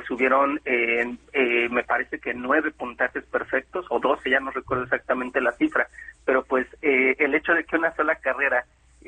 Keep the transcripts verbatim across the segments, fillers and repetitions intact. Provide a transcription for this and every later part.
pues hubieron, eh, eh, me parece que nueve puntajes perfectos, o doce, ya no recuerdo exactamente la cifra, pero pues eh, el hecho de que una sola carrera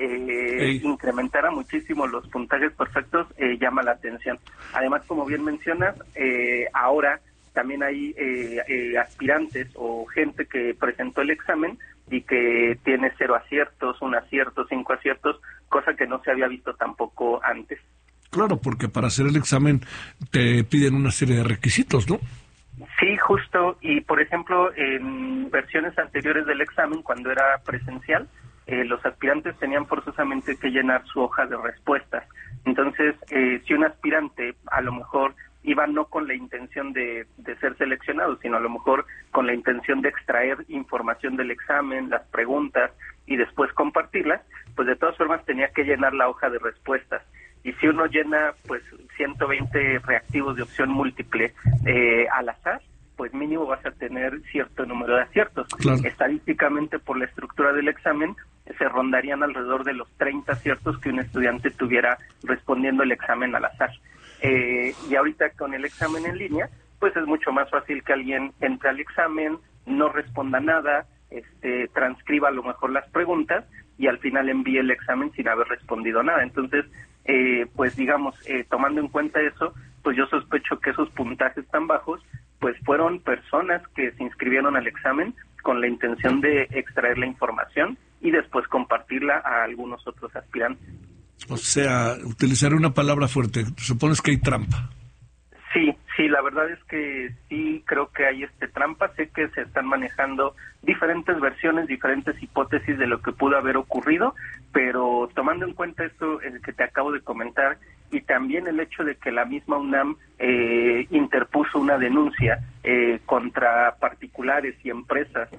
eh, incrementara muchísimo los puntajes perfectos eh, llama la atención. Además, como bien mencionas, eh, ahora también hay eh, eh, aspirantes o gente que presentó el examen y que tiene cero aciertos, un acierto, cinco aciertos, cosa que no se había visto tampoco antes. Claro, porque para hacer el examen te piden una serie de requisitos, ¿no? Sí, justo, y por ejemplo, en versiones anteriores del examen, cuando era presencial, eh, los aspirantes tenían forzosamente que llenar su hoja de respuestas. Entonces, eh, si un aspirante a lo mejor iba no con la intención de, de ser seleccionado, sino a lo mejor con la intención de extraer información del examen, las preguntas, y después compartirlas, pues de todas formas tenía que llenar la hoja de respuestas. Y si uno llena pues ciento veinte reactivos de opción múltiple eh, al azar, pues mínimo vas a tener cierto número de aciertos. Claro. Estadísticamente, por la estructura del examen, se rondarían alrededor de los treinta aciertos que un estudiante tuviera respondiendo el examen al azar. Eh, y ahorita con el examen en línea, pues es mucho más fácil que alguien entre al examen, no responda nada, este, transcriba a lo mejor las preguntas y al final envíe el examen sin haber respondido nada. Entonces, eh, pues digamos, eh, tomando en cuenta eso, pues yo sospecho que esos puntajes tan bajos, pues fueron personas que se inscribieron al examen con la intención de extraer la información y después compartirla a algunos otros aspirantes. O sea, utilizaré una palabra fuerte. Supones que hay trampa. Sí, sí, la verdad es que sí creo que hay este trampa. Sé que se están manejando diferentes versiones, diferentes hipótesis de lo que pudo haber ocurrido, pero tomando en cuenta esto el que te acabo de comentar y también el hecho de que la misma UNAM eh, interpuso una denuncia eh, contra particulares y empresas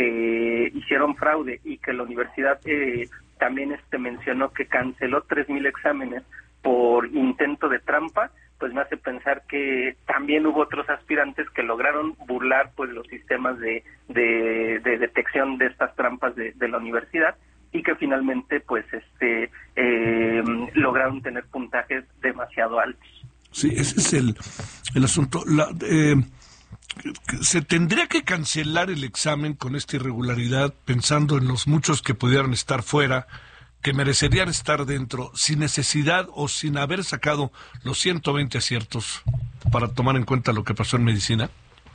que hicieron fraude y que la universidad eh, también este mencionó que canceló tres mil exámenes por intento de trampa, pues me hace pensar que también hubo otros aspirantes que lograron burlar pues los sistemas de, de, de detección de estas trampas de, de la universidad y que finalmente pues este eh, lograron tener puntajes demasiado altos. Sí, ese es el, el asunto. La, eh, ¿Se tendría que cancelar el examen con esta irregularidad, pensando en los muchos que pudieran estar fuera, que merecerían estar dentro, sin necesidad o sin haber sacado los ciento veinte aciertos para tomar en cuenta lo que pasó en medicina?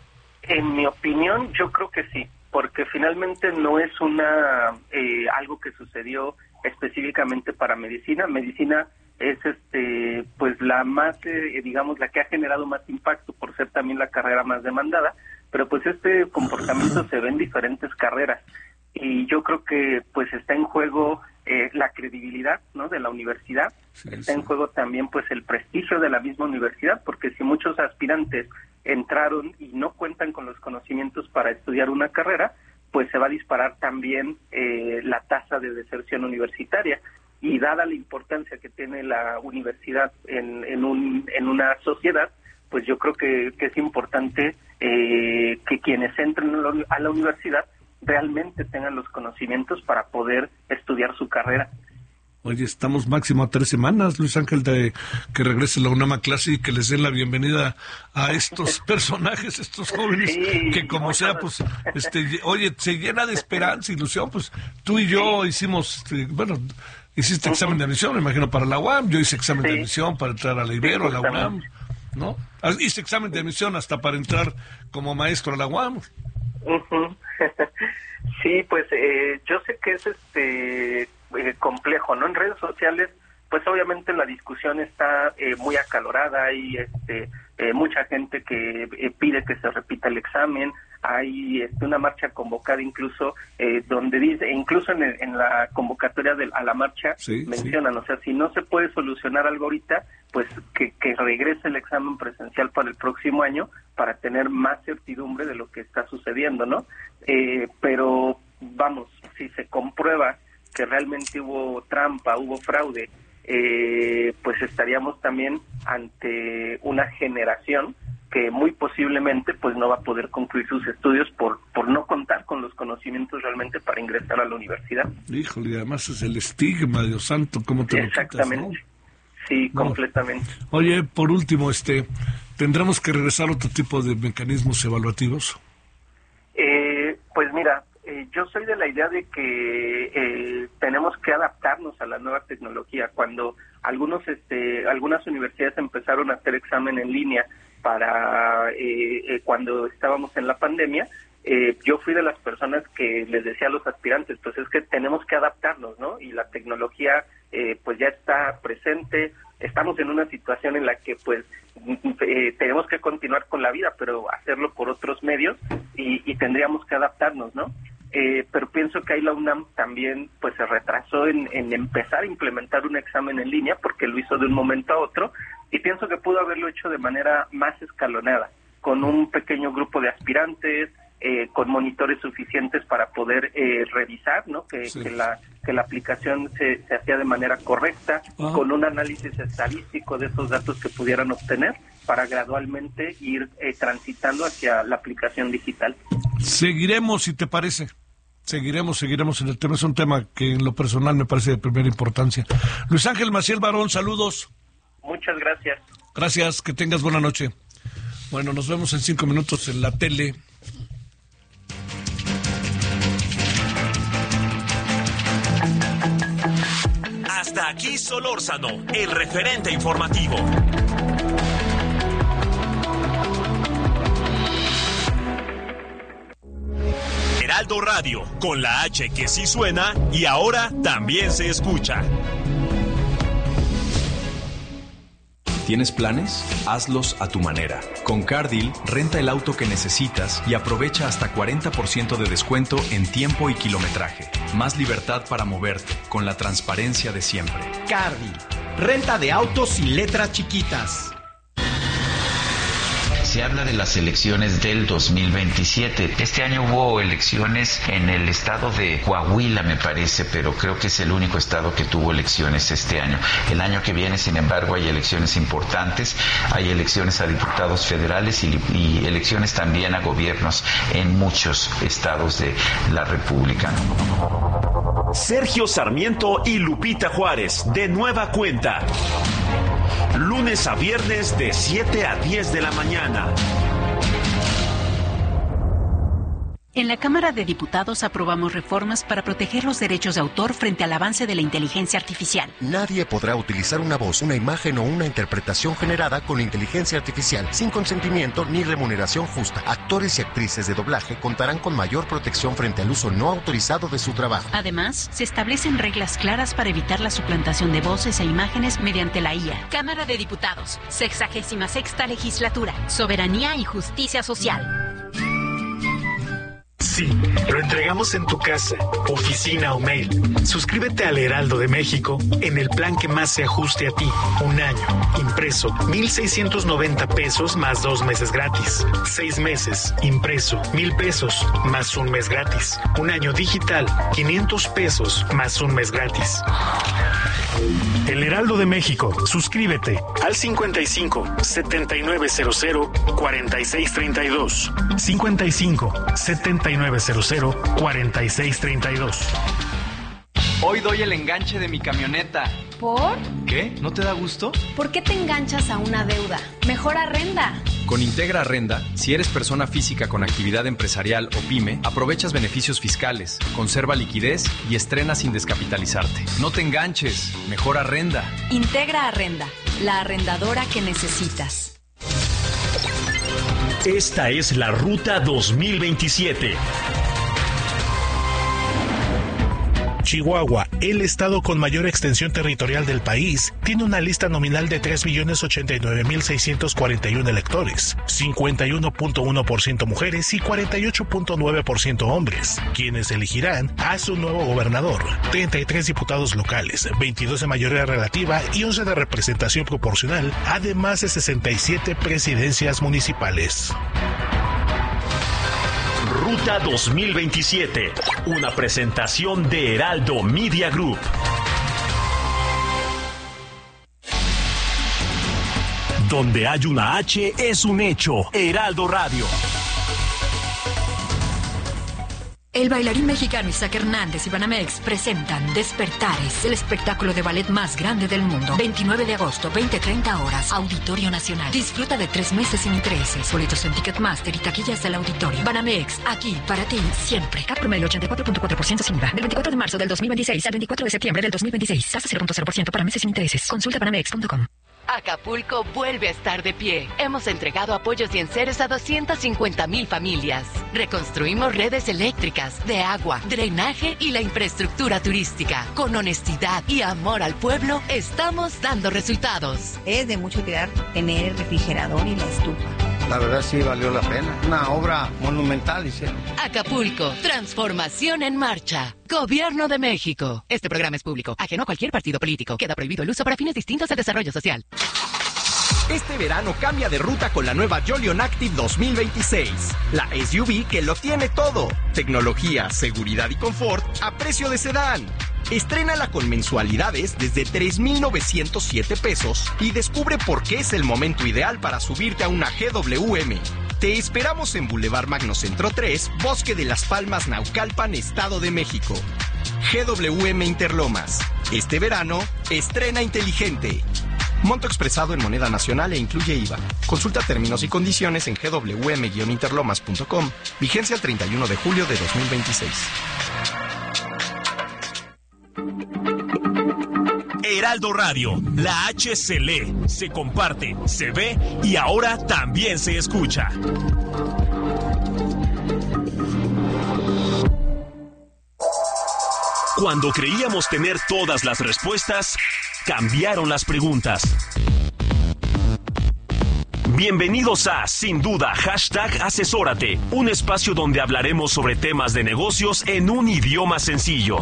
En mi opinión, yo creo que sí, porque finalmente no es una eh, algo que sucedió específicamente para medicina. Medicina es este pues la más eh, digamos la que ha generado más impacto por ser también la carrera más demandada, pero pues este comportamiento se ve en diferentes carreras y yo creo que pues está en juego eh, la credibilidad, ¿no?, de la universidad, sí, está sí. en juego también pues el prestigio de la misma universidad, porque si muchos aspirantes entraron y no cuentan con los conocimientos para estudiar una carrera, pues se va a disparar también eh, la tasa de deserción universitaria. Y dada la importancia que tiene la universidad en, en, un, en una sociedad, pues yo creo que, que es importante eh, que quienes entren a la universidad realmente tengan los conocimientos para poder estudiar su carrera. Oye, estamos máximo a tres semanas, Luis Ángel, de que regrese la UNAM a clase y que les den la bienvenida a estos personajes, estos jóvenes, sí, que como sea, pues, este, oye, se llena de esperanza, ilusión, pues tú y yo sí. hicimos, este, bueno, hiciste uh-huh. examen de admisión, me imagino, para la U A M, yo hice examen sí. de admisión para entrar a la Ibero, sí, a la UNAM, ¿no? Hice examen de admisión hasta para entrar como maestro a la U A M. Uh-huh. Sí, pues eh, yo sé que es este eh, complejo, ¿no? En redes sociales, pues obviamente la discusión está eh, muy acalorada, hay este, eh, mucha gente que eh, pide que se repita el examen, hay este, una marcha convocada incluso eh, donde dice, incluso en, el, en la convocatoria de, a la marcha sí, mencionan, sí. o sea, si no se puede solucionar algo ahorita, pues que, que regrese el examen presencial para el próximo año para tener más certidumbre de lo que está sucediendo, ¿no? Eh, pero vamos, si se comprueba que realmente hubo trampa, hubo fraude, eh, pues estaríamos también ante una generación que muy posiblemente pues no va a poder concluir sus estudios por por no contar con los conocimientos realmente para ingresar a la universidad. Híjole, además es el estigma, Dios santo, cómo te lo quitas, ¿no? Exactamente. Sí, no. completamente. Oye, por último, este, ¿tendremos que regresar a otro tipo de mecanismos evaluativos? Eh, pues mira, eh, yo soy de la idea de que eh, tenemos que adaptarnos a la nueva tecnología. Cuando algunos, este, algunas universidades empezaron a hacer examen en línea para eh, eh, cuando estábamos en la pandemia, eh, yo fui de las personas que les decía a los aspirantes, pues es que tenemos que adaptarnos, ¿no? Y la tecnología eh, pues ya está presente. Estamos en una situación en la que pues eh, tenemos que continuar con la vida, pero hacerlo por otros medios y, y tendríamos que adaptarnos, ¿no? Eh, pero pienso que ahí la UNAM también pues se retrasó en, en empezar a implementar un examen en línea porque lo hizo de un momento a otro, y pienso que pudo haberlo hecho de manera más escalonada, con un pequeño grupo de aspirantes, eh, con monitores suficientes para poder eh, revisar, ¿no? Que, sí. que la que la aplicación se, se hacía de manera correcta, ah. con un análisis estadístico de esos datos que pudieran obtener para gradualmente ir eh, transitando hacia la aplicación digital. Seguiremos, si te parece. Seguiremos, seguiremos en el tema. Es un tema que en lo personal me parece de primera importancia. Luis Ángel Maciel Barón, saludos. Muchas gracias. Gracias, que tengas buena noche. Bueno, nos vemos en cinco minutos en la tele. Hasta aquí Solórzano, el referente informativo. Heraldo Radio, con la H que sí suena y ahora también se escucha. ¿Tienes planes? Hazlos a tu manera. Con Cardill, renta el auto que necesitas y aprovecha hasta cuarenta por ciento de descuento en tiempo y kilometraje. Más libertad para moverte, con la transparencia de siempre. Cardill, renta de autos sin letras chiquitas. Se habla de las elecciones del dos mil veintisiete. Este año hubo elecciones en el estado de Coahuila, me parece, pero creo que es el único estado que tuvo elecciones este año. El año que viene, sin embargo, hay elecciones importantes. Hay elecciones a diputados federales y, y elecciones también a gobiernos en muchos estados de la República. Sergio Sarmiento y Lupita Juárez, de nueva cuenta. Lunes a viernes de siete a diez de la mañana. En la Cámara de Diputados aprobamos reformas para proteger los derechos de autor frente al avance de la inteligencia artificial. Nadie podrá utilizar una voz, una imagen o una interpretación generada con inteligencia artificial sin consentimiento ni remuneración justa. Actores y actrices de doblaje contarán con mayor protección frente al uso no autorizado de su trabajo. Además, se establecen reglas claras para evitar la suplantación de voces e imágenes mediante la I A. Cámara de Diputados, sexagésima sexta legislatura, soberanía y justicia social. Sí, lo entregamos en tu casa, oficina o mail. Suscríbete al Heraldo de México en el plan que más se ajuste a ti. Un año, impreso, mil seiscientos noventa pesos más dos meses gratis. Seis meses, impreso, mil pesos más un mes gratis. Un año digital, quinientos pesos más un mes gratis. El Heraldo de México, suscríbete al cincuenta y cinco, setenta y nueve cero cero, cuarenta y seis treinta y dos. cincuenta y cinco, setenta y nueve cero cero, cuarenta y seis treinta y dos. Hoy doy el enganche de mi camioneta. ¿Por? ¿Qué? ¿No te da gusto? ¿Por qué te enganchas a una deuda? Mejor arrenda. Con Integra Arrenda, si eres persona física con actividad empresarial o pyme, aprovechas beneficios fiscales, conserva liquidez y estrena sin descapitalizarte. No te enganches, mejor arrenda. Integra Arrenda, la arrendadora que necesitas. Esta es la Ruta dos mil veintisiete. Chihuahua, el estado con mayor extensión territorial del país, tiene una lista nominal de tres millones ochenta y nueve mil seiscientos cuarenta y uno electores, cincuenta y uno punto uno por ciento mujeres y cuarenta y ocho punto nueve por ciento hombres, quienes elegirán a su nuevo gobernador, treinta y tres diputados locales, veintidós de mayoría relativa y once de representación proporcional, además de sesenta y siete presidencias municipales. Ruta dos mil veintisiete, una presentación de Heraldo Media Group. Donde hay una H es un hecho. Heraldo Radio. El bailarín mexicano Isaac Hernández y Banamex presentan Despertares, el espectáculo de ballet más grande del mundo. veintinueve de agosto, veinte treinta horas, Auditorio Nacional. Disfruta de tres meses sin intereses. Boletos en Ticketmaster y taquillas del auditorio. Banamex, aquí para ti, siempre. C A P promedio ochenta y cuatro punto cuatro por ciento sin I V A. Del veinticuatro de marzo del dos mil veintiséis al veinticuatro de septiembre del dos mil veintiséis. Tasa cero punto cero por ciento para meses sin intereses. Consulta banamex punto com. Acapulco vuelve a estar de pie. Hemos entregado apoyos y enseres a doscientas cincuenta mil familias. Reconstruimos redes eléctricas, de agua, drenaje y la infraestructura turística. Con honestidad y amor al pueblo, estamos dando resultados. Es de mucha utilidad tener el refrigerador y la estufa. La verdad sí valió la pena. Una obra monumental hicieron. Acapulco, transformación en marcha. Gobierno de México. Este programa es público, ajeno a cualquier partido político. Queda prohibido el uso para fines distintos de desarrollo social. Este verano cambia de ruta con la nueva Jolion Active dos mil veintiséis. La S U V que lo tiene todo. Tecnología, seguridad y confort a precio de sedán. Estrénala con mensualidades desde tres mil novecientos siete pesos y descubre por qué es el momento ideal para subirte a una G W M. Te esperamos en Boulevard Magno Centro tres, Bosque de las Palmas, Naucalpan, Estado de México. G W M Interlomas. Este verano, estrena inteligente. Monto expresado en moneda nacional e incluye I V A. Consulta términos y condiciones en g w m guion interlomas punto com. Vigencia el treinta y uno de julio de dos mil veintiséis. Heraldo Radio, la H se lee, se comparte, se ve y ahora también se escucha. Cuando creíamos tener todas las respuestas, cambiaron las preguntas. Bienvenidos a Sin Duda, hashtag Asesórate, un espacio donde hablaremos sobre temas de negocios en un idioma sencillo.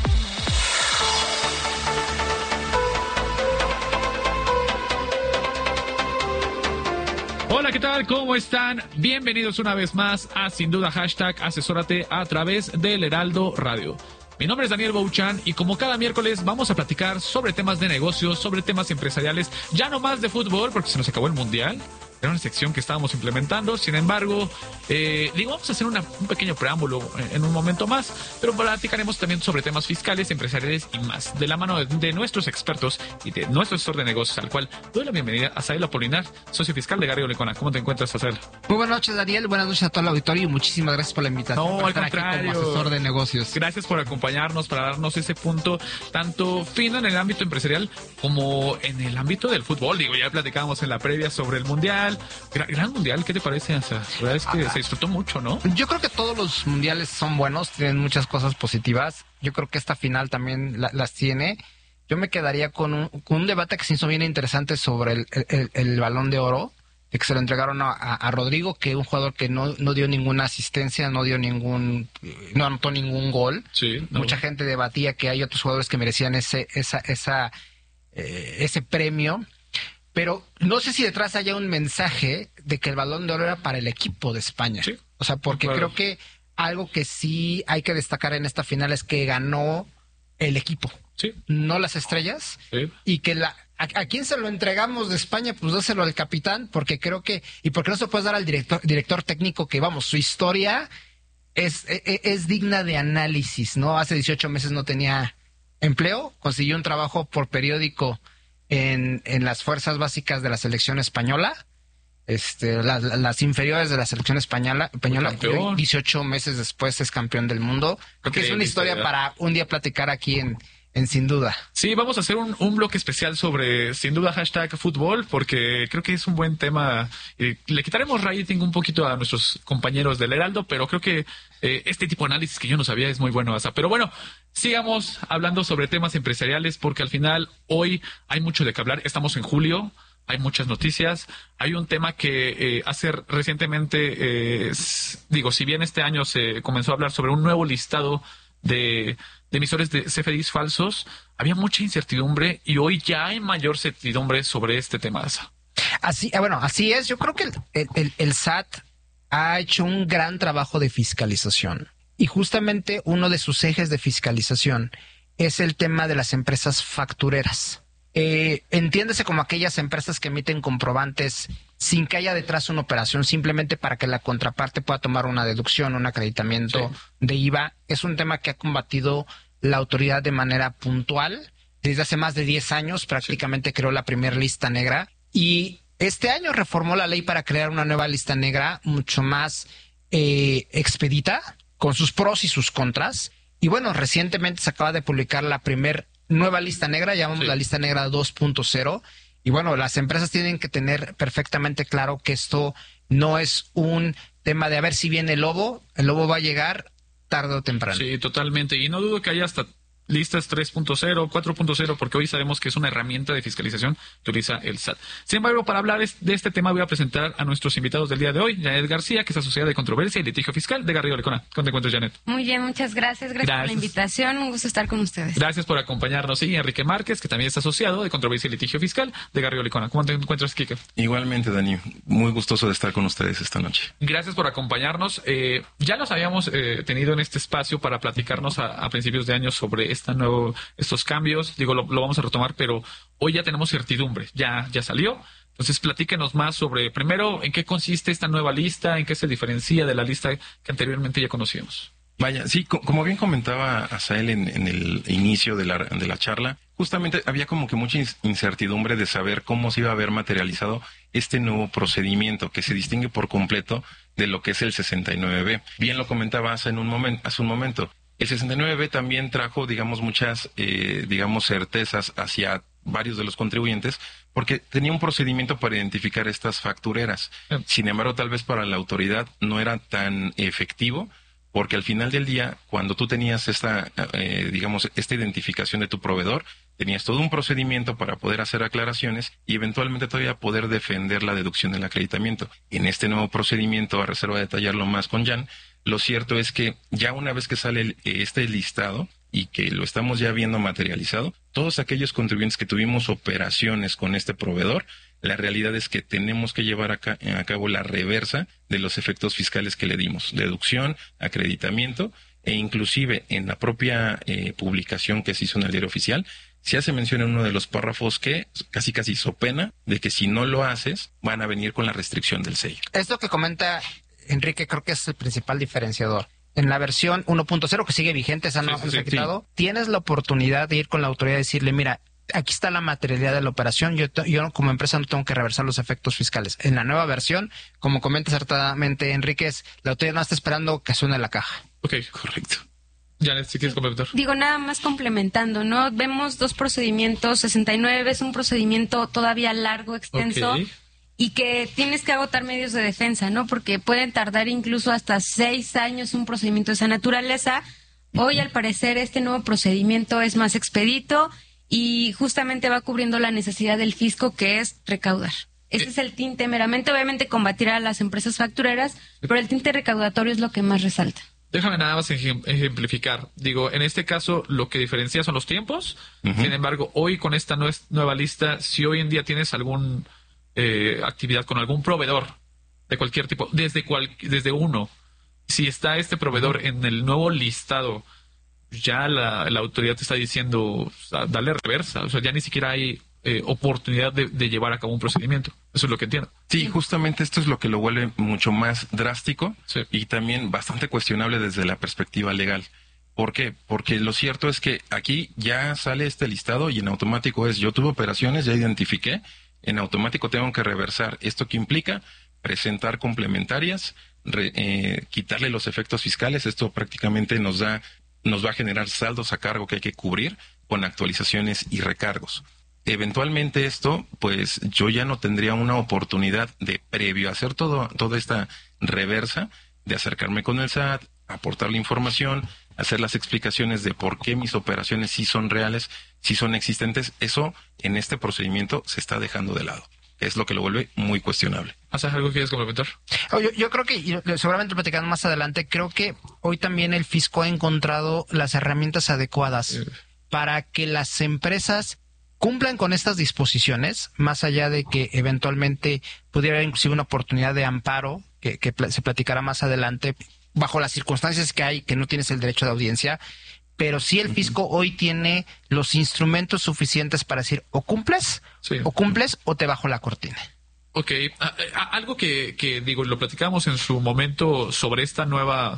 Hola, ¿qué tal? ¿Cómo están? Bienvenidos una vez más a Sin Duda, hashtag Asesórate a través del Heraldo Radio. Mi nombre es Daniel Bouchan y como cada miércoles vamos a platicar sobre temas de negocios, sobre temas empresariales, ya no más de fútbol porque se nos acabó el Mundial. Era una sección que estábamos implementando, sin embargo, eh, digo, vamos a hacer una, un pequeño preámbulo en, en un momento más, pero platicaremos también sobre temas fiscales, empresariales y más, de la mano de, de nuestros expertos y de nuestro gestor de negocios, al cual doy la bienvenida a Asael Apolinar, socio fiscal de Garrido Lecona. ¿Cómo te encuentras, Asael? Muy buenas noches, Daniel, buenas noches a todo el auditorio y muchísimas gracias por la invitación. No, al contrario, como asesor de negocios. Gracias por acompañarnos, para darnos ese punto tanto fino en el ámbito empresarial como en el ámbito del fútbol. Digo, ya platicábamos en la previa sobre el Mundial. Gran, gran Mundial, ¿qué te parece? O sea, la verdad es que ah, se disfrutó mucho, ¿no? Yo creo que todos los mundiales son buenos, tienen muchas cosas positivas. Yo creo que esta final también la, las tiene. Yo me quedaría con un, con un debate que se hizo bien interesante sobre el, el, el Balón de Oro, de que se lo entregaron a, a, a Rodrigo, que es un jugador que no, no dio ninguna asistencia, no dio ningún, no anotó ningún gol. Sí, no. Mucha gente debatía que hay otros jugadores que merecían ese, esa, esa, eh, ese premio. Pero no sé si detrás haya un mensaje de que el Balón de Oro era para el equipo de España. Sí, o sea, porque claro. creo que algo que sí hay que destacar en esta final es que ganó el equipo, sí. no las estrellas. Sí. Y que la a, a quién se lo entregamos de España, pues dáselo al capitán, porque creo que, y porque no se lo puedes dar al director, director técnico, que vamos, su historia es, es, es digna de análisis, ¿no? Hace dieciocho meses no tenía empleo, consiguió un trabajo por periódico En, en las fuerzas básicas de la selección española, este, las, las inferiores de la selección española, española y dieciocho meses después es campeón del mundo. Creo que es una historia para un día platicar aquí en, en Sin Duda. Sí, vamos a hacer un, un bloque especial sobre Sin Duda hashtag fútbol, porque creo que es un buen tema. Eh, le quitaremos rating un poquito a nuestros compañeros del Heraldo, pero creo que eh, este tipo de análisis que yo no sabía es muy bueno, Asa. Pero bueno, sigamos hablando sobre temas empresariales, porque al final hoy hay mucho de qué hablar. Estamos en julio, hay muchas noticias. Hay un tema que eh, hace recientemente, eh, digo, si bien este año se comenzó a hablar sobre un nuevo listado de, de emisores de C F Dis falsos, había mucha incertidumbre y hoy ya hay mayor certidumbre sobre este tema. Así, bueno, así es. Yo creo que el, el, el S A T ha hecho un gran trabajo de fiscalización. Y justamente uno de sus ejes de fiscalización es el tema de las empresas factureras. Eh, entiéndese como aquellas empresas que emiten comprobantes sin que haya detrás una operación, simplemente para que la contraparte pueda tomar una deducción, un acreditamiento sí. de I V A. Es un tema que ha combatido la autoridad de manera puntual. Desde hace más de diez años prácticamente sí. creó la primera lista negra y este año reformó la ley para crear una nueva lista negra mucho más eh, expedita, con sus pros y sus contras. Y bueno, recientemente se acaba de publicar la primer nueva lista negra, llamamos sí. la lista negra dos punto cero. Y bueno, las empresas tienen que tener perfectamente claro que esto no es un tema de a ver si viene el lobo. El lobo va a llegar tarde o temprano. Sí, totalmente. Y no dudo que haya hasta listas tres punto cero, cuatro punto cero, porque hoy sabemos que es una herramienta de fiscalización que utiliza el S A T. Sin embargo, para hablar de este tema voy a presentar a nuestros invitados del día de hoy, Janet García, que es asociada de controversia y litigio fiscal de Garrido Lecona. ¿Cómo te encuentras, Janet? Muy bien, muchas gracias. Gracias, gracias por la invitación. Un gusto estar con ustedes. Gracias por acompañarnos. Y Enrique Márquez, que también es asociado de controversia y litigio fiscal de Garrido Lecona. ¿Cómo te encuentras, Kike? Igualmente, Dani. Muy gustoso de estar con ustedes esta noche. Gracias por acompañarnos. Eh, ya los habíamos eh, tenido en este espacio para platicarnos a, a principios de año sobre esta nuevo estos cambios, digo, lo, lo vamos a retomar, pero hoy ya tenemos certidumbre, ya, ya salió. Entonces, platíquenos más sobre, primero, en qué consiste esta nueva lista, en qué se diferencia de la lista que anteriormente ya conocíamos. Vaya, sí, co- como bien comentaba Asael en, en el inicio de la, de la charla, justamente había como que mucha incertidumbre de saber cómo se iba a ver materializado este nuevo procedimiento que se distingue por completo de lo que es el sesenta y nueve B. Bien lo comentaba hace, en un momento, hace un momento. El sesenta y nueve B también trajo, digamos, muchas, eh, digamos, certezas hacia varios de los contribuyentes, porque tenía un procedimiento para identificar estas factureras. Sin embargo, tal vez para la autoridad no era tan efectivo, porque al final del día, cuando tú tenías esta, eh, digamos, esta identificación de tu proveedor, tenías todo un procedimiento para poder hacer aclaraciones y eventualmente todavía poder defender la deducción del acreditamiento. En este nuevo procedimiento, a reserva de detallarlo más con Jan, lo cierto es que ya una vez que sale el, este listado y que lo estamos ya viendo materializado, todos aquellos contribuyentes que tuvimos operaciones con este proveedor, la realidad es que tenemos que llevar a, ca- a cabo la reversa de los efectos fiscales que le dimos, deducción, acreditamiento, e inclusive en la propia eh, publicación que se hizo en el diario oficial, se hace mención en uno de los párrafos que casi casi so pena de que si no lo haces, van a venir con la restricción del sello. Esto que comenta Enrique creo que es el principal diferenciador. En la versión uno punto cero que sigue vigente, esa no, sí, sí, no se ha quitado, sí. Tienes la oportunidad de ir con la autoridad y decirle, mira, aquí está la materialidad de la operación, yo, yo como empresa no tengo que reversar los efectos fiscales. En la nueva versión, como comenta acertadamente Enrique, es, la autoridad no está esperando que suene la caja. Ok, correcto. Janet, si quieres complementar. Digo, nada más complementando, ¿no? Vemos dos procedimientos, sesenta y nueve es un procedimiento todavía largo, extenso, okay. Y que tienes que agotar medios de defensa, ¿no? Porque pueden tardar incluso hasta seis años un procedimiento de esa naturaleza. Hoy, al parecer, este nuevo procedimiento es más expedito y justamente va cubriendo la necesidad del fisco, que es recaudar. Ese eh. es el tinte meramente, obviamente, combatir a las empresas factureras, pero el tinte recaudatorio es lo que más resalta. Déjame nada más ejemplificar. Digo, en este caso, lo que diferencia son los tiempos. Uh-huh. Sin embargo, hoy con esta nueva lista, si hoy en día tienes algún eh, actividad con algún proveedor de cualquier tipo, desde cual, desde uno, si está este proveedor uh-huh. en el nuevo listado, ya la, la autoridad te está diciendo, o sea, dale reversa. O sea, ya ni siquiera hay eh, oportunidad de, de llevar a cabo un procedimiento. Eso es lo que entiendo. Sí, justamente esto es lo que lo vuelve mucho más drástico sí. y también bastante cuestionable desde la perspectiva legal. ¿Por qué? Porque lo cierto es que aquí ya sale este listado y en automático es, yo tuve operaciones, ya identifiqué, en automático tengo que reversar. ¿Esto qué implica? Presentar complementarias, re, eh, quitarle los efectos fiscales. Esto prácticamente nos da, nos va a generar saldos a cargo que hay que cubrir con actualizaciones y recargos. Eventualmente esto, pues yo ya no tendría una oportunidad de, previo a hacer todo, toda esta reversa, de acercarme con el S A T, aportar la información, hacer las explicaciones de por qué mis operaciones sí son reales, sí son existentes. Eso en este procedimiento se está dejando de lado. Es lo que lo vuelve muy cuestionable. ¿Haces algo que quieres complementar? Oh, yo, yo creo que, y seguramente platicando más adelante, creo que hoy también el fisco ha encontrado las herramientas adecuadas sí. para que las empresas cumplan con estas disposiciones, más allá de que eventualmente pudiera haber inclusive una oportunidad de amparo, que, que se platicará más adelante, bajo las circunstancias que hay, que no tienes el derecho de audiencia, pero sí el fisco uh-huh. hoy tiene los instrumentos suficientes para decir, o cumples, sí. o cumples, o te bajo la cortina. Ok, a, a, algo que, que digo, lo platicamos en su momento sobre esta nueva,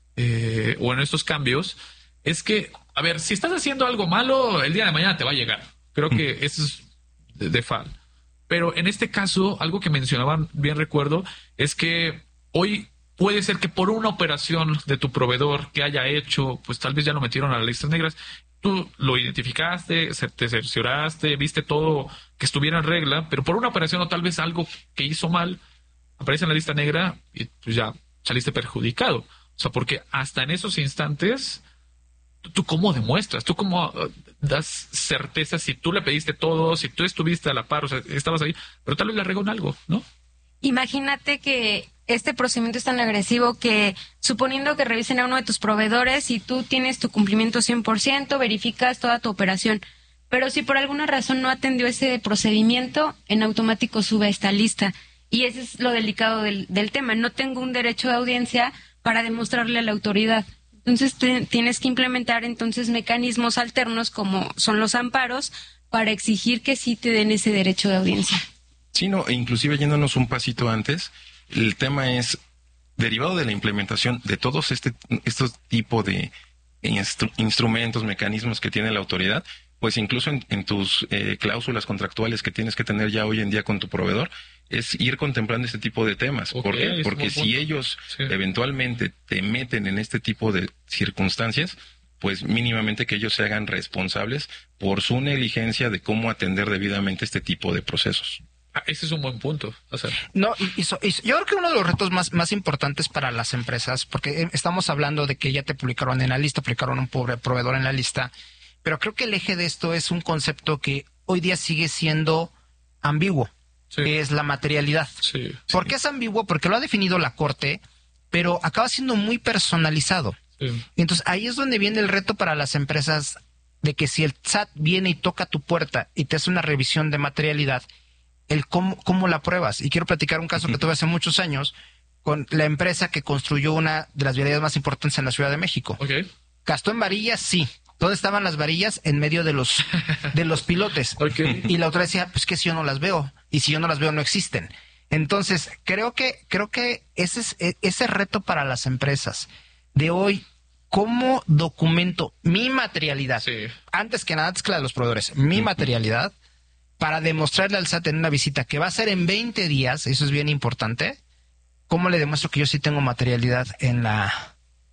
eh, o en estos cambios, es que, a ver, si estás haciendo algo malo, el día de mañana te va a llegar. Creo que eso es de, de fal. Pero en este caso, algo que mencionaban, bien recuerdo, es que hoy puede ser que por una operación de tu proveedor que haya hecho, pues tal vez ya lo metieron a las listas negras. Tú lo identificaste, te cercioraste, viste todo que estuviera en regla, pero por una operación o tal vez algo que hizo mal, aparece en la lista negra y pues ya saliste perjudicado. O sea, porque hasta en esos instantes, ¿tú cómo demuestras? ¿Tú cómo uh, das certeza si tú le pediste todo, si tú estuviste a la par, o sea, estabas ahí, pero tal vez le regó en algo, ¿no? Imagínate que este procedimiento es tan agresivo que, suponiendo que revisen a uno de tus proveedores y tú tienes tu cumplimiento cien por ciento, verificas toda tu operación, pero si por alguna razón no atendió ese procedimiento, en automático sube a esta lista. Y ese es lo delicado del, del tema. No tengo un derecho de audiencia para demostrarle a la autoridad. Entonces te, tienes que implementar entonces mecanismos alternos como son los amparos para exigir que sí te den ese derecho de audiencia. Sí, no, e inclusive yéndonos un pasito antes, el tema es derivado de la implementación de todos este estos tipos de instru- instrumentos, mecanismos que tiene la autoridad, pues incluso en, en tus eh, cláusulas contractuales que tienes que tener ya hoy en día con tu proveedor, es ir contemplando este tipo de temas. Okay, ¿Por qué? Porque si punto. ellos sí. eventualmente te meten en este tipo de circunstancias, pues mínimamente que ellos se hagan responsables por su negligencia de cómo atender debidamente este tipo de procesos. Ah, ese es un buen punto. O sea. No, y, y, so, y yo creo que uno de los retos más, más importantes para las empresas, porque estamos hablando de que ya te publicaron en la lista, publicaron un pobre proveedor en la lista, pero creo que el eje de esto es un concepto que hoy día sigue siendo ambiguo, sí. que es la materialidad. Sí, ¿Por sí. qué es ambiguo? Porque lo ha definido la Corte, pero acaba siendo muy personalizado. Sí. Entonces ahí es donde viene el reto para las empresas de que si el S A T viene y toca tu puerta y te hace una revisión de materialidad, el cómo, cómo la pruebas. Y quiero platicar un caso que tuve hace muchos años con la empresa que construyó una de las vialidades más importantes en la Ciudad de México. Okay. ¿Gastó en varillas? Sí. ¿Dónde estaban las varillas? En medio de los de los pilotes. Okay. Y la otra decía, pues que si yo no las veo. Y si yo no las veo, no existen. Entonces, creo que creo que ese es ese reto para las empresas de hoy. ¿Cómo documento mi materialidad? Sí. Antes que nada, antes que la de los proveedores, mi uh-huh. materialidad, para demostrarle al S A T en una visita que va a ser en veinte días, eso es bien importante, ¿cómo le demuestro que yo sí tengo materialidad en la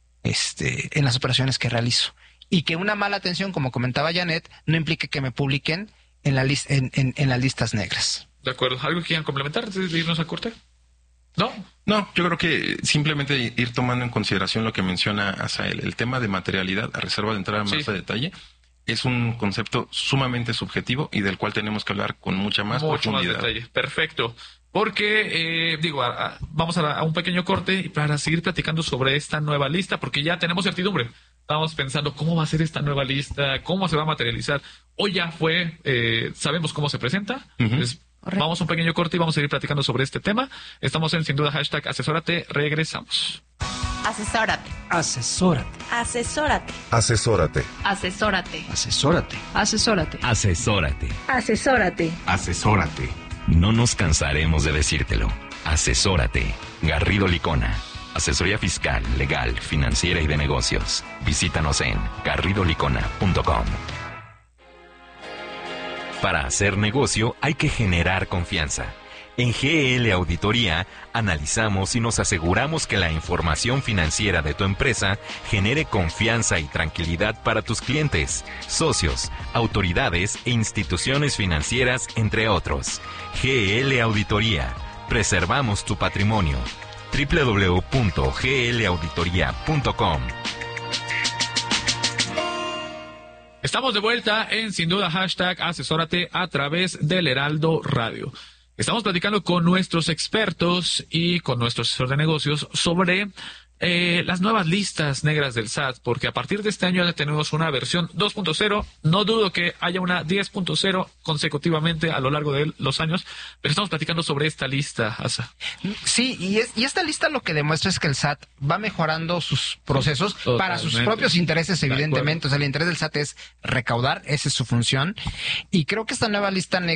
este en las operaciones que realizo? Y que una mala atención, como comentaba Janet, no implique que me publiquen en, la lis- en, en, en las listas negras. De acuerdo. ¿Algo que quieran complementar antes de irnos a corte? ¿No? No, yo creo que simplemente ir tomando en consideración lo que menciona Asael, el tema de materialidad, a reserva de entrar a más sí. a detalle, es un concepto sumamente subjetivo y del cual tenemos que hablar con mucha más Mucho profundidad. Más detalle. Perfecto. Porque, eh, digo, a, a, vamos a, a un pequeño corte y para seguir platicando sobre esta nueva lista, porque ya tenemos certidumbre. Estamos pensando cómo va a ser esta nueva lista, cómo se va a materializar. Hoy ya fue, eh, sabemos cómo se presenta. Uh-huh. Entonces, vamos a un pequeño corte y vamos a seguir platicando sobre este tema. Estamos en Sin Duda Hashtag Asesórate. Regresamos. Asesórate. Asesórate. Asesórate. Asesórate. Asesórate. Asesórate. Asesórate. Asesórate. Asesórate. Asesórate. No nos cansaremos de decírtelo. Asesórate. Garrido Licona. Asesoría fiscal, legal, financiera y de negocios. Visítanos en garrido licona punto com. Para hacer negocio hay que generar confianza. En G L Auditoría analizamos y nos aseguramos que la información financiera de tu empresa genere confianza y tranquilidad para tus clientes, socios, autoridades e instituciones financieras, entre otros. G L Auditoría. Preservamos tu patrimonio. doble u doble u doble u punto g l auditoría punto com. Estamos de vuelta en Sin Duda Hashtag Asesórate a través del Heraldo Radio. Estamos platicando con nuestros expertos y con nuestro asesor de negocios sobre eh, las nuevas listas negras del S A T, porque a partir de este año ya tenemos una versión dos punto cero. No dudo que haya una diez punto cero consecutivamente a lo largo de los años, pero estamos platicando sobre esta lista, Asa. Sí, y, es, y esta lista lo que demuestra es que el S A T va mejorando sus procesos Totalmente. Para sus propios intereses, evidentemente. O sea, el interés del S A T es recaudar, esa es su función. Y creo que esta nueva lista negra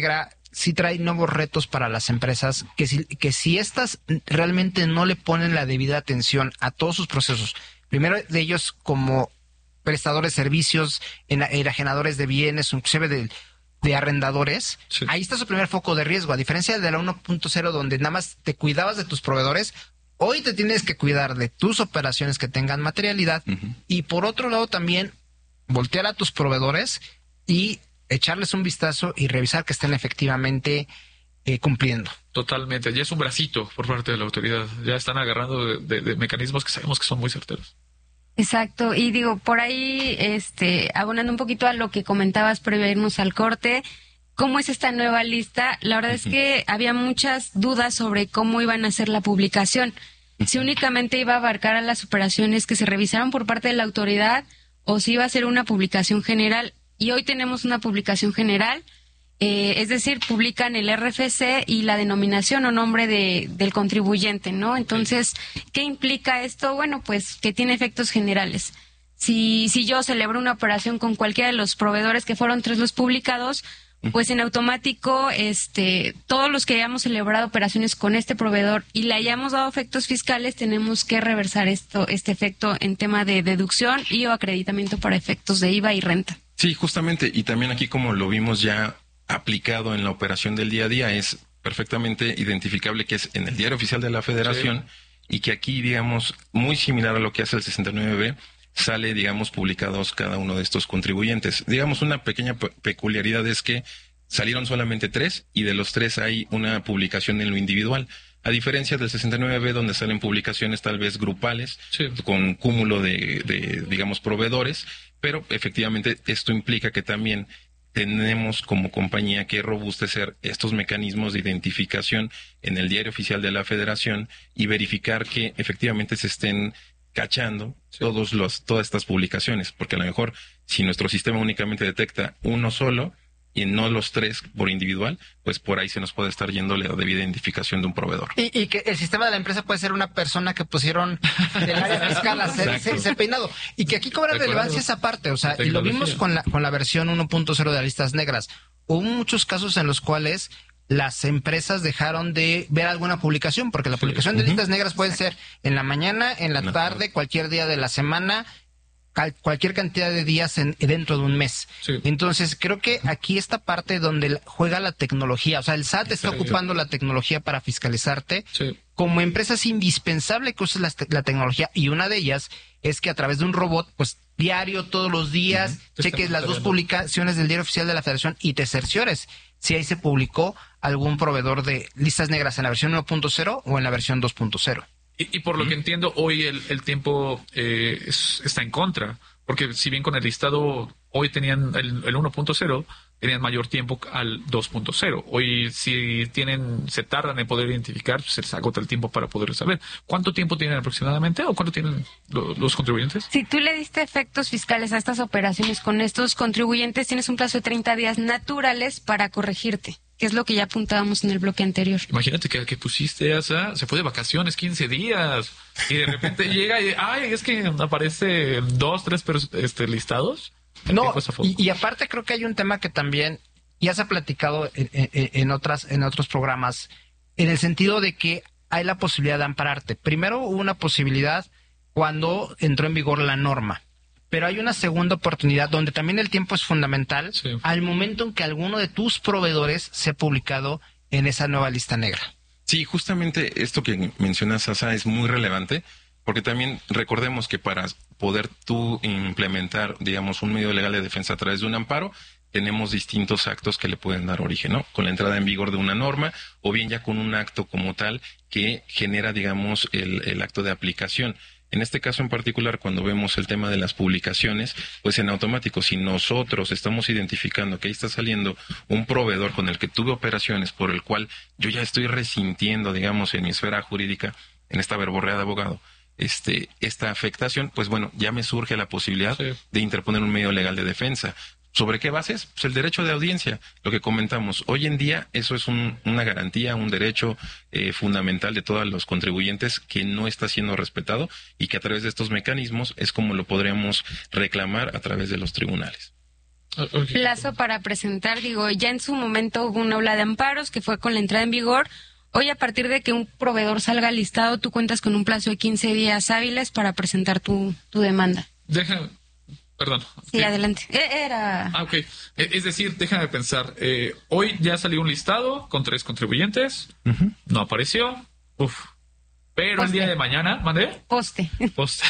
sí trae nuevos retos para las empresas, que si, que si estas realmente no le ponen la debida atención a todos sus procesos, primero de ellos como prestadores de servicios, enajenadores de bienes, inclusive de, de arrendadores, sí. Ahí está su primer foco de riesgo, a diferencia de la uno punto cero donde nada más te cuidabas de tus proveedores. Hoy te tienes que cuidar de tus operaciones que tengan materialidad, uh-huh. Y por otro lado también voltear a tus proveedores y echarles un vistazo y revisar que estén efectivamente eh, cumpliendo. Totalmente, ya es un bracito por parte de la autoridad, ya están agarrando de, de, de mecanismos que sabemos que son muy certeros. Exacto, y digo, por ahí, este, abonando un poquito a lo que comentabas previo a irnos al corte, ¿cómo es esta nueva lista? La verdad uh-huh. es que había muchas dudas sobre cómo iban a ser la publicación, uh-huh. Si únicamente iba a abarcar a las operaciones que se revisaron por parte de la autoridad o si iba a ser una publicación general. Y hoy tenemos una publicación general, eh, es decir, publican el R F C y la denominación o nombre de, del contribuyente, ¿no? Entonces, ¿qué implica esto? Bueno, pues que tiene efectos generales. Si, si yo celebro una operación con cualquiera de los proveedores, que fueron tres los publicados, pues en automático, este, todos los que hayamos celebrado operaciones con este proveedor y le hayamos dado efectos fiscales, tenemos que reversar esto, este efecto en tema de deducción y o acreditamiento para efectos de I V A y renta. Sí, justamente, y también aquí como lo vimos ya aplicado en la operación del día a día, es perfectamente identificable que es en el Diario Oficial de la Federación, sí. Y que aquí, digamos, muy similar a lo que hace el sesenta y nueve B, sale, digamos, publicados cada uno de estos contribuyentes. Digamos, una pequeña pe- peculiaridad es que salieron solamente tres y de los tres hay una publicación en lo individual. A diferencia del sesenta y nueve B, donde salen publicaciones tal vez grupales, sí. Con cúmulo de, de, digamos, proveedores, pero efectivamente esto implica que también tenemos como compañía que robustecer estos mecanismos de identificación en el Diario Oficial de la Federación y verificar que efectivamente se estén cachando sí. todos los, todas estas publicaciones, porque a lo mejor si nuestro sistema únicamente detecta uno solo y no los tres por individual, pues por ahí se nos puede estar yendo la debida identificación de un proveedor. Y, y que el sistema de la empresa puede ser una persona que pusieron del área fiscal a hacer ese peinado. Y que aquí cobra relevancia esa parte, o sea, y lo vimos con la, con la versión uno punto cero de las listas negras. Hubo muchos casos en los cuales las empresas dejaron de ver alguna publicación, porque la sí. publicación de uh-huh. listas negras puede ser en la mañana, en la no, tarde, no. cualquier día de la semana, cualquier cantidad de días en, dentro de un mes. Sí. Entonces, creo que aquí esta parte donde juega la tecnología, o sea, el S A T está sí. ocupando la tecnología para fiscalizarte. Sí. Como empresa es indispensable que uses la, la tecnología, y una de ellas es que a través de un robot, pues diario, todos los días, uh-huh. cheques las dos publicaciones del Diario Oficial de la Federación y te cerciores si ahí se publicó algún proveedor de listas negras en la versión uno punto cero o en la versión dos punto cero. Y, y por lo que entiendo, hoy el, el tiempo eh, es, está en contra, porque si bien con el listado hoy tenían el, el uno punto cero, tenían mayor tiempo al dos punto cero. Hoy si tienen, se tardan en poder identificar, pues se les agota el tiempo para poder saber. ¿Cuánto tiempo tienen aproximadamente o cuánto tienen lo, los contribuyentes? Si tú le diste efectos fiscales a estas operaciones con estos contribuyentes, tienes un plazo de treinta días naturales para corregirte, que es lo que ya apuntábamos en el bloque anterior. Imagínate que, que pusiste esa, se fue de vacaciones quince días y de repente llega y, ay, es que aparece dos, tres este, listados. No, y, y aparte creo que hay un tema que también ya se ha platicado en, en, en otras en otros programas, en el sentido de que hay la posibilidad de ampararte. Primero hubo una posibilidad cuando entró en vigor la norma, pero hay una segunda oportunidad donde también el tiempo es fundamental, sí. al momento en que alguno de tus proveedores sea publicado en esa nueva lista negra. Sí, justamente esto que mencionas, Asa, es muy relevante, porque también recordemos que para poder tú implementar, digamos, un medio legal de defensa a través de un amparo, tenemos distintos actos que le pueden dar origen, ¿no? Con la entrada en vigor de una norma, o bien ya con un acto como tal que genera, digamos, el, el acto de aplicación. En este caso en particular, cuando vemos el tema de las publicaciones, pues en automático, si nosotros estamos identificando que ahí está saliendo un proveedor con el que tuve operaciones, por el cual yo ya estoy resintiendo, digamos, en mi esfera jurídica, en esta verborrea de abogado, este, esta afectación, pues bueno, ya me surge la posibilidad sí. de interponer un medio legal de defensa. ¿Sobre qué bases? Pues el derecho de audiencia, lo que comentamos. Hoy en día eso es un, una garantía, un derecho eh, fundamental de todos los contribuyentes que no está siendo respetado y que a través de estos mecanismos es como lo podríamos reclamar a través de los tribunales. Okay. Plazo para presentar, digo, ya en su momento hubo una ola de amparos que fue con la entrada en vigor. Hoy, a partir de que un proveedor salga listado, tú cuentas con un plazo de quince días hábiles para presentar tu, tu demanda. Déjame, perdón. Sí, sí. Adelante. Era... Ah, ok. Es decir, déjame pensar. Eh, hoy ya salió un listado con tres contribuyentes. Uh-huh. No apareció. Uf. Pero Poste. El día de mañana, ¿mandé? Poste. Poste.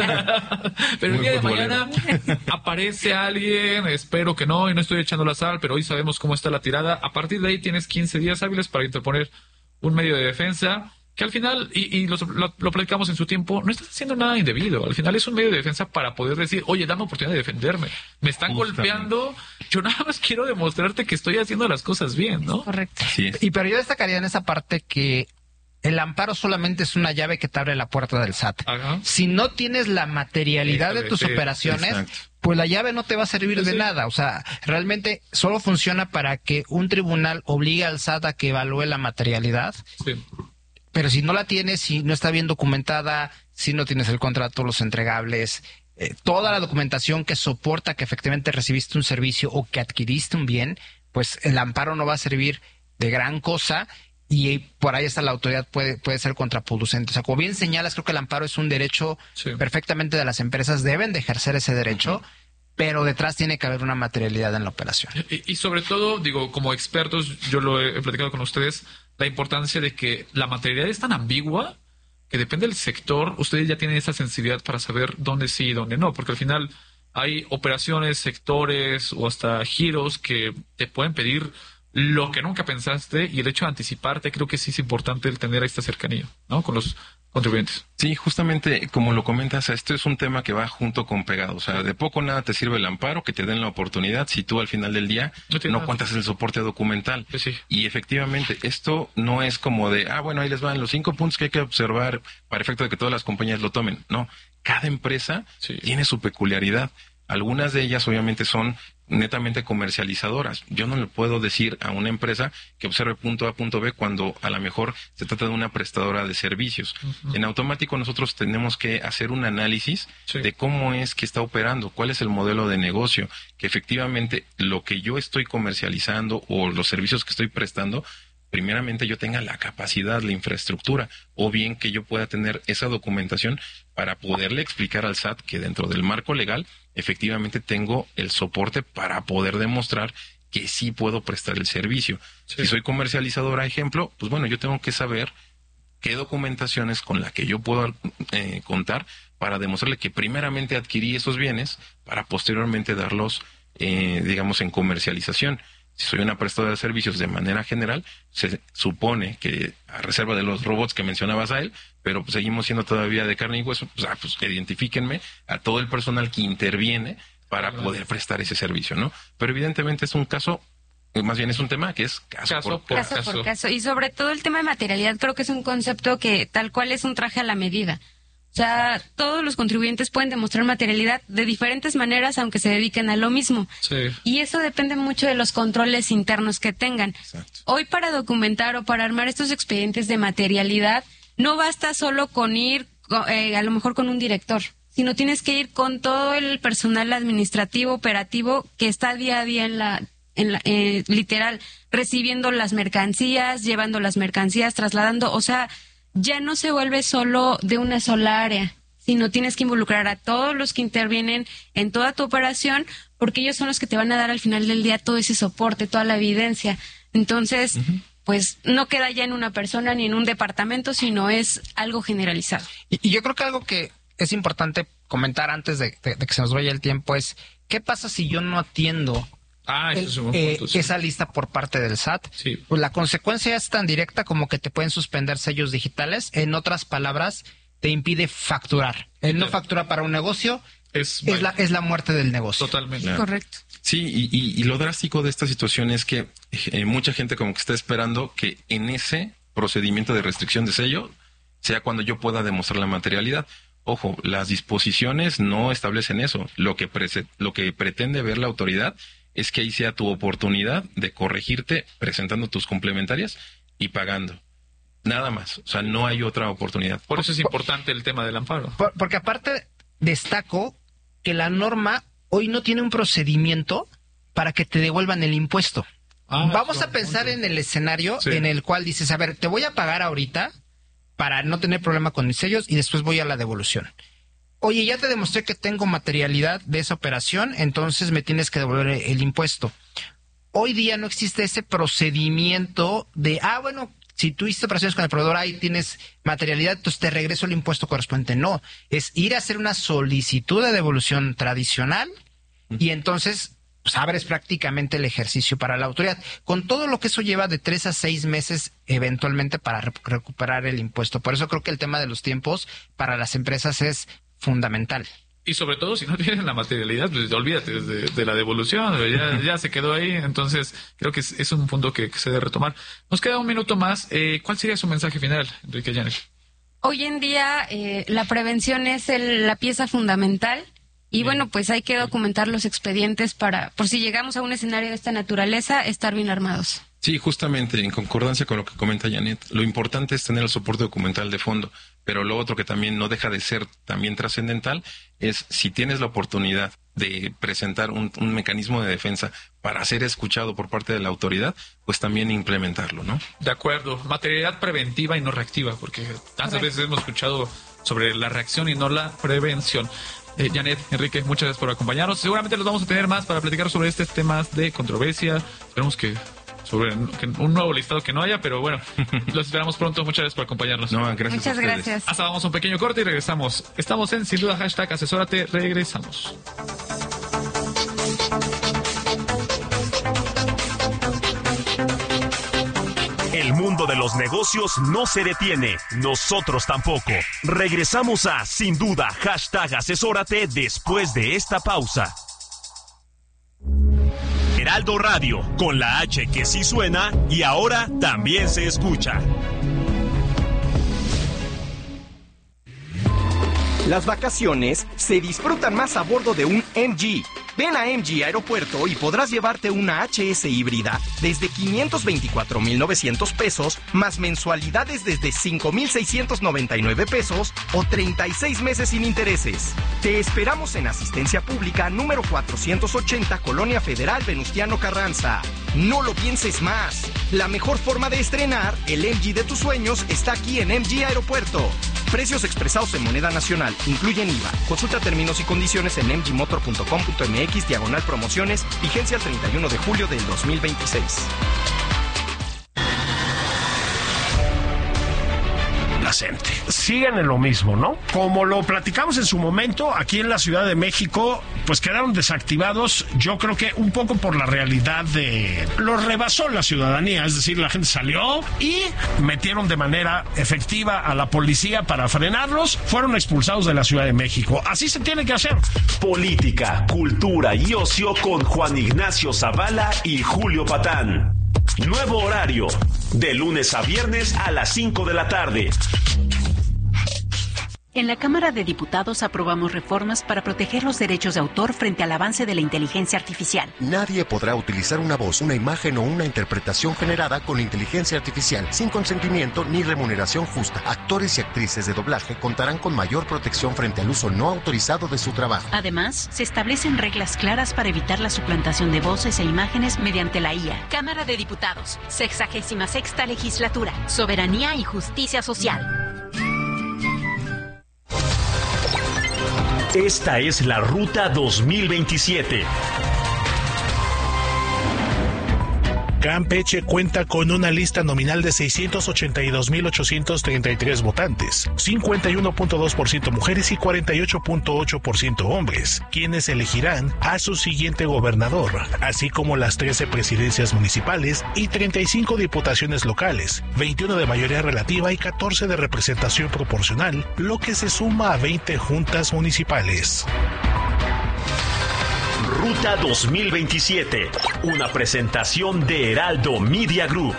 Pero el día de mañana aparece alguien, espero que no, y no estoy echando la sal, pero hoy sabemos cómo está la tirada. A partir de ahí tienes quince días hábiles para interponer un medio de defensa, que al final, y, y lo, lo, lo platicamos en su tiempo, no estás haciendo nada indebido. Al final es un medio de defensa para poder decir, oye, dame oportunidad de defenderme. Me están Justamente. golpeando, yo nada más quiero demostrarte que estoy haciendo las cosas bien, ¿no? Correcto. Sí. Y pero yo destacaría en esa parte que el amparo solamente es una llave que te abre la puerta del S A T. Ajá. Si no tienes la materialidad de tus sí, operaciones, exacto. pues la llave no te va a servir sí, de sí. nada. O sea, realmente solo funciona para que un tribunal obligue al S A T a que evalúe la materialidad. Sí. Pero si no la tienes, si no está bien documentada, si no tienes el contrato, los entregables, eh, toda la documentación que soporta que efectivamente recibiste un servicio o que adquiriste un bien, pues el amparo no va a servir de gran cosa. Y por ahí hasta la autoridad puede, puede ser contraproducente. O sea, como bien señalas, creo que el amparo es un derecho sí. perfectamente de las empresas, deben de ejercer ese derecho, uh-huh. pero detrás tiene que haber una materialidad en la operación. Y, y sobre todo, digo, como expertos, yo lo he, he platicado con ustedes, la importancia de que la materialidad es tan ambigua que depende del sector, ustedes ya tienen esa sensibilidad para saber dónde sí y dónde no, porque al final hay operaciones, sectores o hasta giros que te pueden pedir lo que nunca pensaste, y el hecho de anticiparte, creo que sí es importante el tener esta cercanía, ¿no? Con los contribuyentes. Sí, justamente como lo comentas, esto es un tema que va junto con pegado. O sea, de poco nada te sirve el amparo, que te den la oportunidad si tú al final del día no, no cuentas el soporte documental. Sí, sí. Y efectivamente, esto no es como de, ah, bueno, ahí les van los cinco puntos que hay que observar para efecto de que todas las compañías lo tomen. No, cada empresa sí. tiene su peculiaridad. Algunas de ellas obviamente son netamente comercializadoras. Yo no le puedo decir a una empresa que observe punto A, punto B, cuando a lo mejor se trata de una prestadora de servicios. Uh-huh. En automático nosotros tenemos que hacer un análisis sí. de cómo es que está operando, cuál es el modelo de negocio, que efectivamente lo que yo estoy comercializando o los servicios que estoy prestando, primeramente yo tenga la capacidad, la infraestructura, o bien que yo pueda tener esa documentación para poderle explicar al S A T que dentro del marco legal efectivamente tengo el soporte para poder demostrar que sí puedo prestar el servicio. Sí. Si soy comercializadora, ejemplo, pues bueno, yo tengo que saber qué documentaciones con la que yo puedo eh, contar para demostrarle que primeramente adquirí esos bienes para posteriormente darlos, eh, digamos, en comercialización. Si soy una prestadora de servicios de manera general, se supone que, a reserva de los robots que mencionabas a él, pero pues seguimos siendo todavía de carne y hueso, pues, ah, pues identifíquenme a todo el personal que interviene para poder prestar ese servicio, ¿no? Pero evidentemente es un caso, más bien es un tema que es caso, caso, por, por, caso, caso por caso. Y sobre todo el tema de materialidad, creo que es un concepto que tal cual es un traje a la medida. O sea, todos los contribuyentes pueden demostrar materialidad de diferentes maneras, aunque se dediquen a lo mismo. Sí. Y eso depende mucho de los controles internos que tengan. Exacto. Hoy, para documentar o para armar estos expedientes de materialidad, no basta solo con ir, eh, a lo mejor con un director, sino tienes que ir con todo el personal administrativo, operativo, que está día a día en la, en la eh, literal, recibiendo las mercancías, llevando las mercancías, trasladando, o sea, ya no se vuelve solo de una sola área, sino tienes que involucrar a todos los que intervienen en toda tu operación, porque ellos son los que te van a dar al final del día todo ese soporte, toda la evidencia. Entonces, uh-huh. pues no queda ya en una persona ni en un departamento, sino es algo generalizado. Y, y yo creo que algo que es importante comentar antes de, de, de que se nos vaya el tiempo es, ¿qué pasa si yo no atiendo Ah, el, eso es un eh, punto, sí. esa lista por parte del S A T? Sí. Pues la consecuencia es tan directa como que te pueden suspender sellos digitales. En otras palabras, te impide facturar. El no factura para un negocio es, es, la, es la muerte del negocio. Totalmente. Claro. Correcto. Sí, y, y, y lo drástico de esta situación es que eh, mucha gente como que está esperando que en ese procedimiento de restricción de sello sea cuando yo pueda demostrar la materialidad. Ojo, las disposiciones no establecen eso. Lo que, pre- lo que pretende ver la autoridad es que ahí sea tu oportunidad de corregirte presentando tus complementarias y pagando. Nada más. O sea, no hay otra oportunidad. Por eso es importante el tema del amparo. Por, porque aparte destaco que la norma hoy no tiene un procedimiento para que te devuelvan el impuesto. Ah, Vamos no, a pensar en el escenario sí. en el cual dices, a ver, te voy a pagar ahorita para no tener problema con mis sellos y después voy a la devolución. Oye, ya te demostré que tengo materialidad de esa operación, entonces me tienes que devolver el impuesto. Hoy día no existe ese procedimiento de, ah, bueno, si tú hiciste operaciones con el proveedor, ahí tienes materialidad, entonces te regreso el impuesto correspondiente. No, es ir a hacer una solicitud de devolución tradicional y entonces pues, abres prácticamente el ejercicio para la autoridad. Con todo lo que eso lleva de tres a seis meses eventualmente para re- recuperar el impuesto. Por eso creo que el tema de los tiempos para las empresas es fundamental. Y sobre todo, si no tienen la materialidad, pues olvídate de, de la devolución, ya, ya se quedó ahí. Entonces, creo que es, es un punto que, que se debe retomar. Nos queda un minuto más. Eh, ¿Cuál sería su mensaje final, Enrique Llanes? Hoy en día eh, la prevención es el- la pieza fundamental y bien. Bueno, pues hay que documentar los expedientes para, por si llegamos a un escenario de esta naturaleza, estar bien armados. Sí, justamente, en concordancia con lo que comenta Janet, lo importante es tener el soporte documental de fondo, pero lo otro que también no deja de ser también trascendental es si tienes la oportunidad de presentar un, un mecanismo de defensa para ser escuchado por parte de la autoridad, pues también implementarlo, ¿no? De acuerdo, materialidad preventiva y no reactiva, porque tantas okay. veces hemos escuchado sobre la reacción y no la prevención. Eh, Janet, Enrique, muchas gracias por acompañarnos. Seguramente los vamos a tener más para platicar sobre este tema de controversia. Esperemos que sobre un nuevo listado que no haya, pero bueno, los esperamos pronto. Muchas gracias por acompañarnos. No, gracias. Muchas gracias. Hasta vamos a un pequeño corte y regresamos. Estamos en Sin Duda Hashtag Asesórate. Regresamos. El mundo de los negocios no se detiene, nosotros tampoco. Regresamos a Sin Duda Hashtag Asesórate después de esta pausa. Heraldo Radio, con la H que sí suena y ahora también se escucha. Las vacaciones se disfrutan más a bordo de un M G. Ven a M G Aeropuerto y podrás llevarte una H S híbrida desde quinientos veinticuatro mil novecientos pesos, más mensualidades desde cinco mil seiscientos noventa y nueve pesos o treinta y seis meses sin intereses. Te esperamos en Asistencia Pública número cuatrocientos ochenta, Colonia Federal, Venustiano Carranza. No lo pienses más. La mejor forma de estrenar el M G de tus sueños está aquí en M G Aeropuerto. Precios expresados en moneda nacional, incluyen I V A. Consulta términos y condiciones en m g motor punto com punto m x diagonal promociones, vigencia el treinta y uno de julio del dos mil veintiséis. Siguen en lo mismo, ¿no? Como lo platicamos en su momento, aquí en la Ciudad de México, pues quedaron desactivados, yo creo que un poco por la realidad de... Los rebasó la ciudadanía, es decir, la gente salió y metieron de manera efectiva a la policía para frenarlos, fueron expulsados de la Ciudad de México. Así se tiene que hacer. Política, cultura y ocio con Juan Ignacio Zavala y Julio Patán. Nuevo horario, de lunes a viernes a las cinco de la tarde. En la Cámara de Diputados aprobamos reformas para proteger los derechos de autor frente al avance de la inteligencia artificial. Nadie podrá utilizar una voz, una imagen o una interpretación generada con inteligencia artificial sin consentimiento ni remuneración justa. Actores y actrices de doblaje contarán con mayor protección frente al uso no autorizado de su trabajo. Además, se establecen reglas claras para evitar la suplantación de voces e imágenes mediante la I A. Cámara de Diputados, sexagésima sexta legislatura, soberanía y justicia social. Esta es la Ruta dos mil veintisiete. Campeche cuenta con una lista nominal de seiscientos ochenta y dos mil ochocientos treinta y tres votantes, cincuenta y uno punto dos por ciento mujeres y cuarenta y ocho punto ocho por ciento hombres, quienes elegirán a su siguiente gobernador, así como las trece presidencias municipales y treinta y cinco diputaciones locales, veintiuno de mayoría relativa y catorce de representación proporcional, lo que se suma a veinte juntas municipales. Ruta dos mil veintisiete, una presentación de Heraldo Media Group.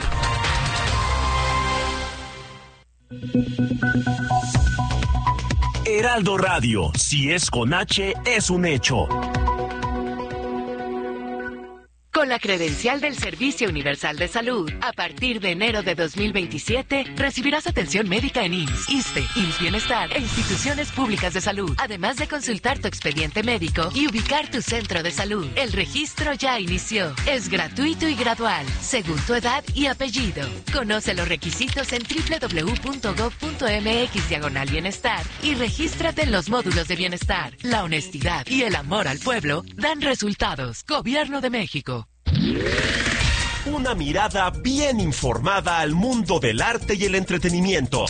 Heraldo Radio, si es con H, es un hecho. Con la credencial del Servicio Universal de Salud, a partir de enero de dos mil veintisiete, recibirás atención médica en I M S S, ISSSTE, I M S S Bienestar e instituciones públicas de salud, además de consultar tu expediente médico y ubicar tu centro de salud. El registro ya inició. Es gratuito y gradual, según tu edad y apellido. Conoce los requisitos en doble u doble u doble u punto gob punto eme equis diagonal bienestar y regístrate en los módulos de bienestar. La honestidad y el amor al pueblo dan resultados. Gobierno de México. Una mirada bien informada al mundo del arte y el entretenimiento.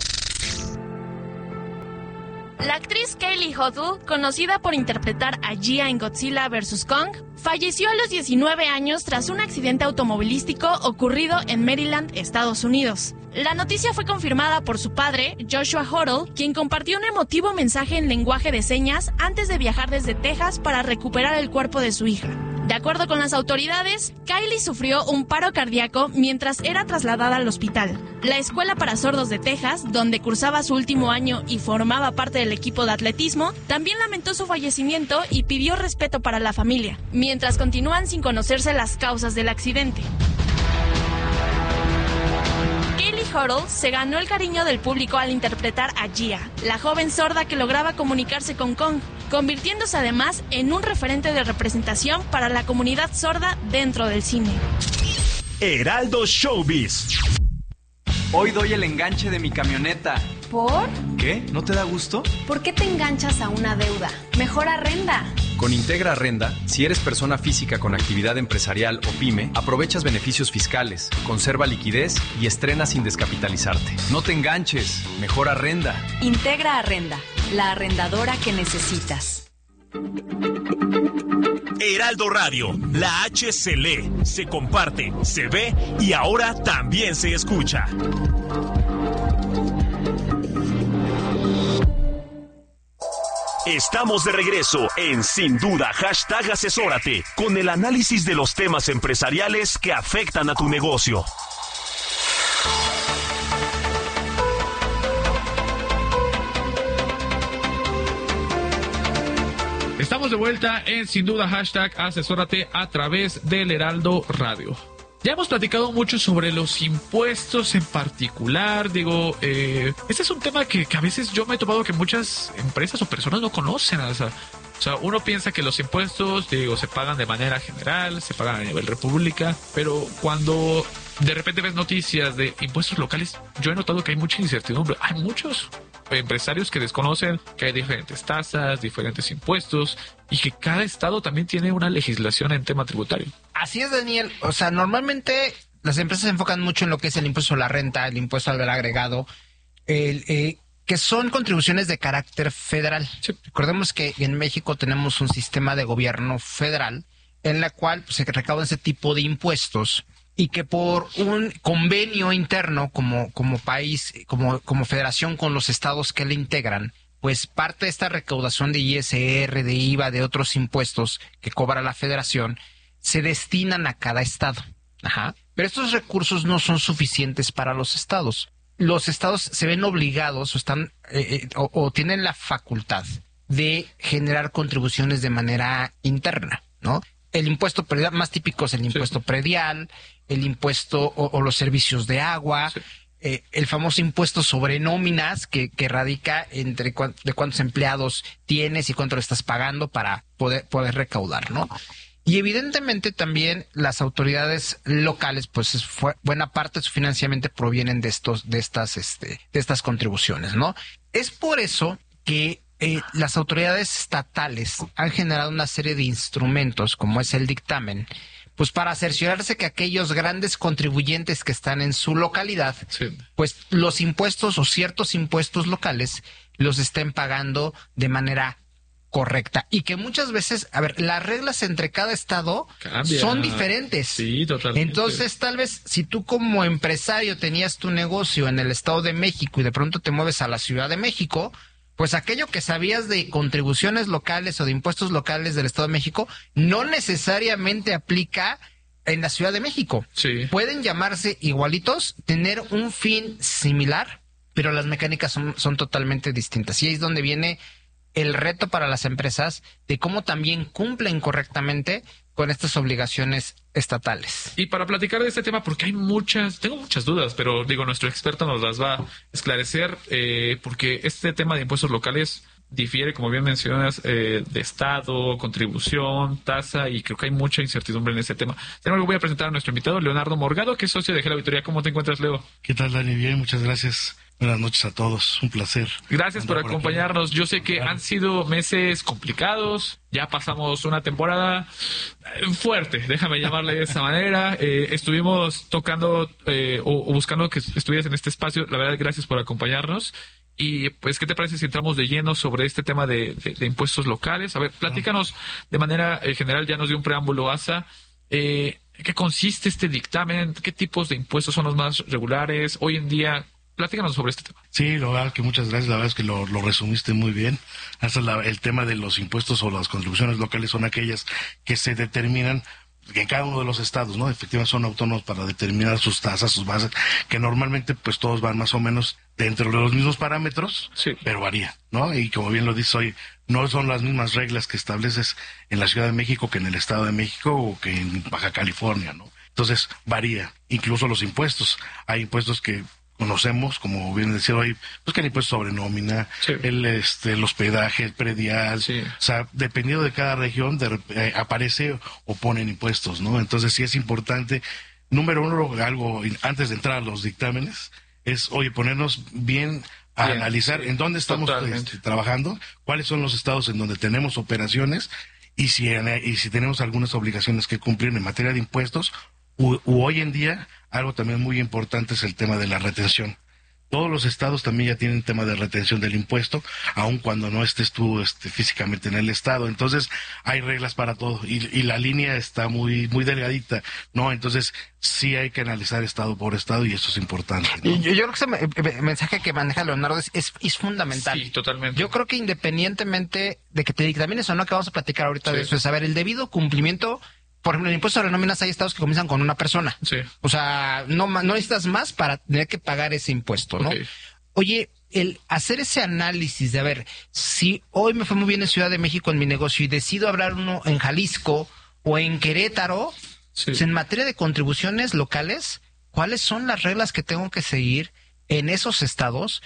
La actriz Kaylee Huddle, conocida por interpretar a Gia en Godzilla versus. Kong, falleció a los diecinueve años tras un accidente automovilístico ocurrido en Maryland, Estados Unidos. La noticia fue confirmada por su padre, Joshua Huddle, quien compartió un emotivo mensaje en lenguaje de señas antes de viajar desde Texas para recuperar el cuerpo de su hija. De acuerdo con las autoridades, Kaylee sufrió un paro cardíaco mientras era trasladada al hospital. La Escuela para Sordos de Texas, donde cursaba su último año y formaba parte del equipo de atletismo, también lamentó su fallecimiento y pidió respeto para la familia, mientras continúan sin conocerse las causas del accidente. Kaylee Huddle se ganó el cariño del público al interpretar a Gia, la joven sorda que lograba comunicarse con Kong, convirtiéndose además en un referente de representación para la comunidad sorda dentro del cine. Heraldo Showbiz. Hoy doy el enganche de mi camioneta. ¿Por? ¿Qué? ¿No te da gusto? ¿Por qué te enganchas a una deuda? Mejor arrenda. Con Integra Arrenda, si eres persona física con actividad empresarial o pyme, aprovechas beneficios fiscales, conserva liquidez y estrena sin descapitalizarte. No te enganches, mejor arrenda. Integra Arrenda, la arrendadora que necesitas. Heraldo Radio, la H se lee, se comparte, se ve y ahora también se escucha. Estamos de regreso en Sin Duda, hashtag asesórate, con el análisis de los temas empresariales que afectan a tu negocio. Estamos de vuelta en Sin Duda, hashtag asesórate a través del Heraldo Radio. Ya hemos platicado mucho sobre los impuestos en particular. Digo, eh, este es un tema que, que a veces yo me he topado que muchas empresas o personas no conocen. O sea, o sea, uno piensa que los impuestos, digo, se pagan de manera general, se pagan a nivel república, pero cuando de repente ves noticias de impuestos locales, yo he notado que hay mucha incertidumbre. Hay muchos empresarios que desconocen que hay diferentes tasas, diferentes impuestos y que cada estado también tiene una legislación en tema tributario. Así es, Daniel. O sea, normalmente las empresas se enfocan mucho en lo que es el impuesto a la renta, el impuesto al valor agregado, el, eh, que son contribuciones de carácter federal. Sí. Recordemos que en México tenemos un sistema de gobierno federal en la cual pues, se recaudan ese tipo de impuestos y que por un convenio interno como, como país, como, como federación con los estados que le integran, pues parte de esta recaudación de I S R, de I V A, de otros impuestos que cobra la federación, se destinan a cada estado. Ajá. Pero estos recursos no son suficientes para los estados. Los estados se ven obligados o están eh, eh, o, o tienen la facultad de generar contribuciones de manera interna, ¿no? El impuesto predial más típico es el impuesto sí. predial, el impuesto o, o los servicios de agua, sí. eh, el famoso impuesto sobre nóminas que, que radica entre cu de cuántos empleados tienes y cuánto le estás pagando para poder, poder recaudar, ¿no? Y evidentemente también las autoridades locales, pues es, fue, buena parte de su financiamiento provienen de estos, de estas, este, de estas contribuciones, ¿no? Es por eso que eh, las autoridades estatales han generado una serie de instrumentos, como es el dictamen, pues para cerciorarse que aquellos grandes contribuyentes que están en su localidad, sí. pues los impuestos o ciertos impuestos locales los estén pagando de manera correcta, y que muchas veces, a ver, las reglas entre cada estado Cambia. son diferentes. Sí, totalmente. Entonces, tal vez, si tú como empresario tenías tu negocio en el Estado de México y de pronto te mueves a la Ciudad de México, pues aquello que sabías de contribuciones locales o de impuestos locales del Estado de México no necesariamente aplica en la Ciudad de México. Sí. Pueden llamarse igualitos, tener un fin similar, pero las mecánicas son, son totalmente distintas. Y ahí es donde viene el reto para las empresas de cómo también cumplen correctamente con estas obligaciones estatales. Y para platicar de este tema, porque hay muchas, tengo muchas dudas, pero digo, nuestro experto nos las va a esclarecer, eh, porque este tema de impuestos locales difiere, como bien mencionas, eh, de estado, contribución, tasa, y creo que hay mucha incertidumbre en este tema. Sin embargo, voy a presentar a nuestro invitado, Leonardo Morgado, que es socio de G L Auditoría. ¿Cómo te encuentras, Leo? ¿Qué tal, Dani? Bien, muchas gracias. Buenas noches a todos, un placer. Gracias por acompañarnos. Yo sé que han sido meses complicados, ya pasamos una temporada fuerte, déjame llamarle de esa manera. Eh, estuvimos tocando eh, o, o buscando que estuvieras en este espacio. La verdad, gracias por acompañarnos. Y pues, ¿qué te parece si entramos de lleno sobre este tema de, de, de impuestos locales? A ver, platícanos de manera eh, general, ya nos dio un preámbulo A S A. Eh, ¿Qué consiste este dictamen? ¿Qué tipos de impuestos son los más regulares? Hoy en día, platícanos sobre este tema. Sí, la verdad que muchas gracias, la verdad es que lo, lo resumiste muy bien. Hasta la, el tema de los impuestos o las contribuciones locales son aquellas que se determinan en cada uno de los estados, ¿no? Efectivamente son autónomos para determinar sus tasas, sus bases, que normalmente pues todos van más o menos dentro de los mismos parámetros, sí, pero varía, ¿no? Y como bien lo dices hoy, no son las mismas reglas que estableces en la Ciudad de México que en el Estado de México o que en Baja California, ¿no? Entonces varía, incluso los impuestos. Hay impuestos que conocemos, como bien decía hoy, pues que el impuesto sobre nómina, sí, el este el hospedaje, el predial, sí, o sea, dependiendo de cada región de, eh, aparece o ponen impuestos, ¿no? Entonces sí es importante, número uno, algo antes de entrar a los dictámenes, es, oye, ponernos bien a bien, analizar sí, en dónde estamos este, trabajando, cuáles son los estados en donde tenemos operaciones y si, y si tenemos algunas obligaciones que cumplir en materia de impuestos. U, u hoy en día, algo también muy importante es el tema de la retención. Todos los estados también ya tienen tema de retención del impuesto, aun cuando no estés tú este, físicamente en el estado. Entonces, hay reglas para todo y, y la línea está muy muy delgadita, ¿no? Entonces, sí hay que analizar estado por estado y eso es importante, ¿no? Y yo, yo creo que ese mensaje que maneja Leonardo es, es, es fundamental. Sí, totalmente. Yo creo que independientemente de que te dictamines o no, que vamos a platicar ahorita sí. de eso, es saber el debido cumplimiento. Por ejemplo, en el impuesto sobre nóminas hay estados que comienzan con una persona. Sí. O sea, no, no necesitas más para tener que pagar ese impuesto, ¿no? Okay. Oye, el hacer ese análisis de, a ver, si hoy me fue muy bien en Ciudad de México en mi negocio y decido abrir uno en Jalisco o en Querétaro, sí. pues en materia de contribuciones locales, ¿cuáles son las reglas que tengo que seguir en esos estados?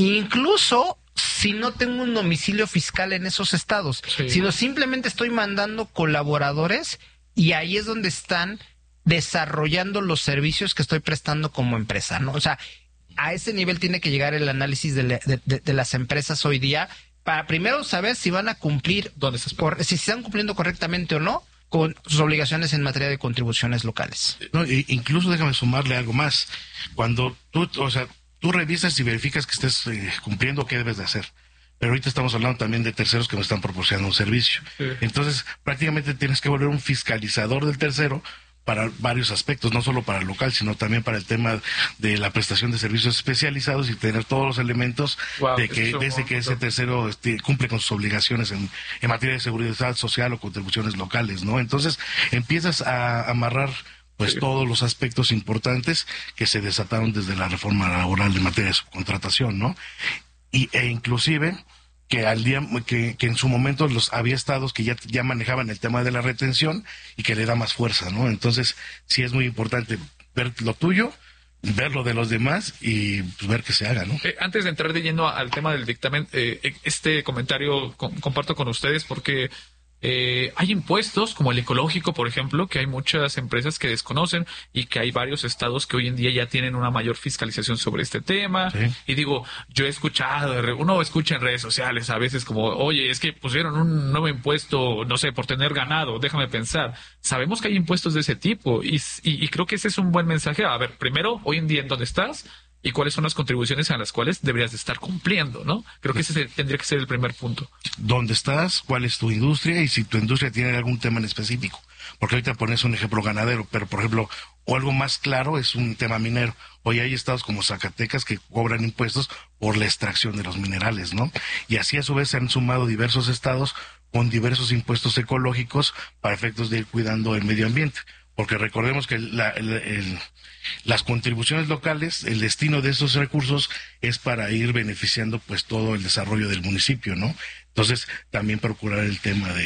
Incluso si no tengo un domicilio fiscal en esos estados, sí. sino simplemente estoy mandando colaboradores. Y ahí es donde están desarrollando los servicios que estoy prestando como empresa, ¿no? O sea, a ese nivel tiene que llegar el análisis de, la, de, de, de las empresas hoy día para primero saber si van a cumplir, ¿dónde estás? Por, si están cumpliendo correctamente o no con sus obligaciones en materia de contribuciones locales. No, incluso déjame sumarle algo más. Cuando tú, o sea, tú revisas y verificas que estés eh, cumpliendo, ¿qué debes de hacer? Pero ahorita estamos hablando también de terceros que nos están proporcionando un servicio. Sí. Entonces, prácticamente tienes que volver un fiscalizador del tercero para varios aspectos, no solo para el local, sino también para el tema de la prestación de servicios especializados y tener todos los elementos wow, de que desde que ese tercero este, cumple con sus obligaciones en, en materia de seguridad social o contribuciones locales, ¿no? Entonces, empiezas a amarrar pues sí. todos los aspectos importantes que se desataron desde la reforma laboral en materia de subcontratación, ¿no? Y, e inclusive que al día que, que en su momento los había estados que ya, ya manejaban el tema de la retención y que le da más fuerza, ¿no? Entonces sí es muy importante ver lo tuyo, ver lo de los demás y pues, ver que se haga, ¿no? Eh, antes de entrar de lleno al tema del dictamen, eh, este comentario com- comparto con ustedes porque Eh, hay impuestos como el ecológico, por ejemplo, que hay muchas empresas que desconocen y que hay varios estados que hoy en día ya tienen una mayor fiscalización sobre este tema. Sí. Y digo, yo he escuchado, uno escucha en redes sociales a veces como, oye, es que pusieron un nuevo impuesto, no sé, por tener ganado, déjame pensar. Sabemos que hay impuestos de ese tipo y, y, y creo que ese es un buen mensaje. A ver, primero, hoy en día, ¿en dónde estás? Y cuáles son las contribuciones a las cuales deberías de estar cumpliendo, ¿no? Creo que ese tendría que ser el primer punto. ¿Dónde estás? ¿Cuál es tu industria? Y si tu industria tiene algún tema en específico. Porque ahorita pones un ejemplo ganadero, pero por ejemplo, o algo más claro es un tema minero. Hoy hay estados como Zacatecas que cobran impuestos por la extracción de los minerales, ¿no? Y así a su vez se han sumado diversos estados con diversos impuestos ecológicos para efectos de ir cuidando el medio ambiente. Porque recordemos que la, el, el, las contribuciones locales, el destino de esos recursos es para ir beneficiando pues todo el desarrollo del municipio, ¿no? Entonces, también procurar el tema de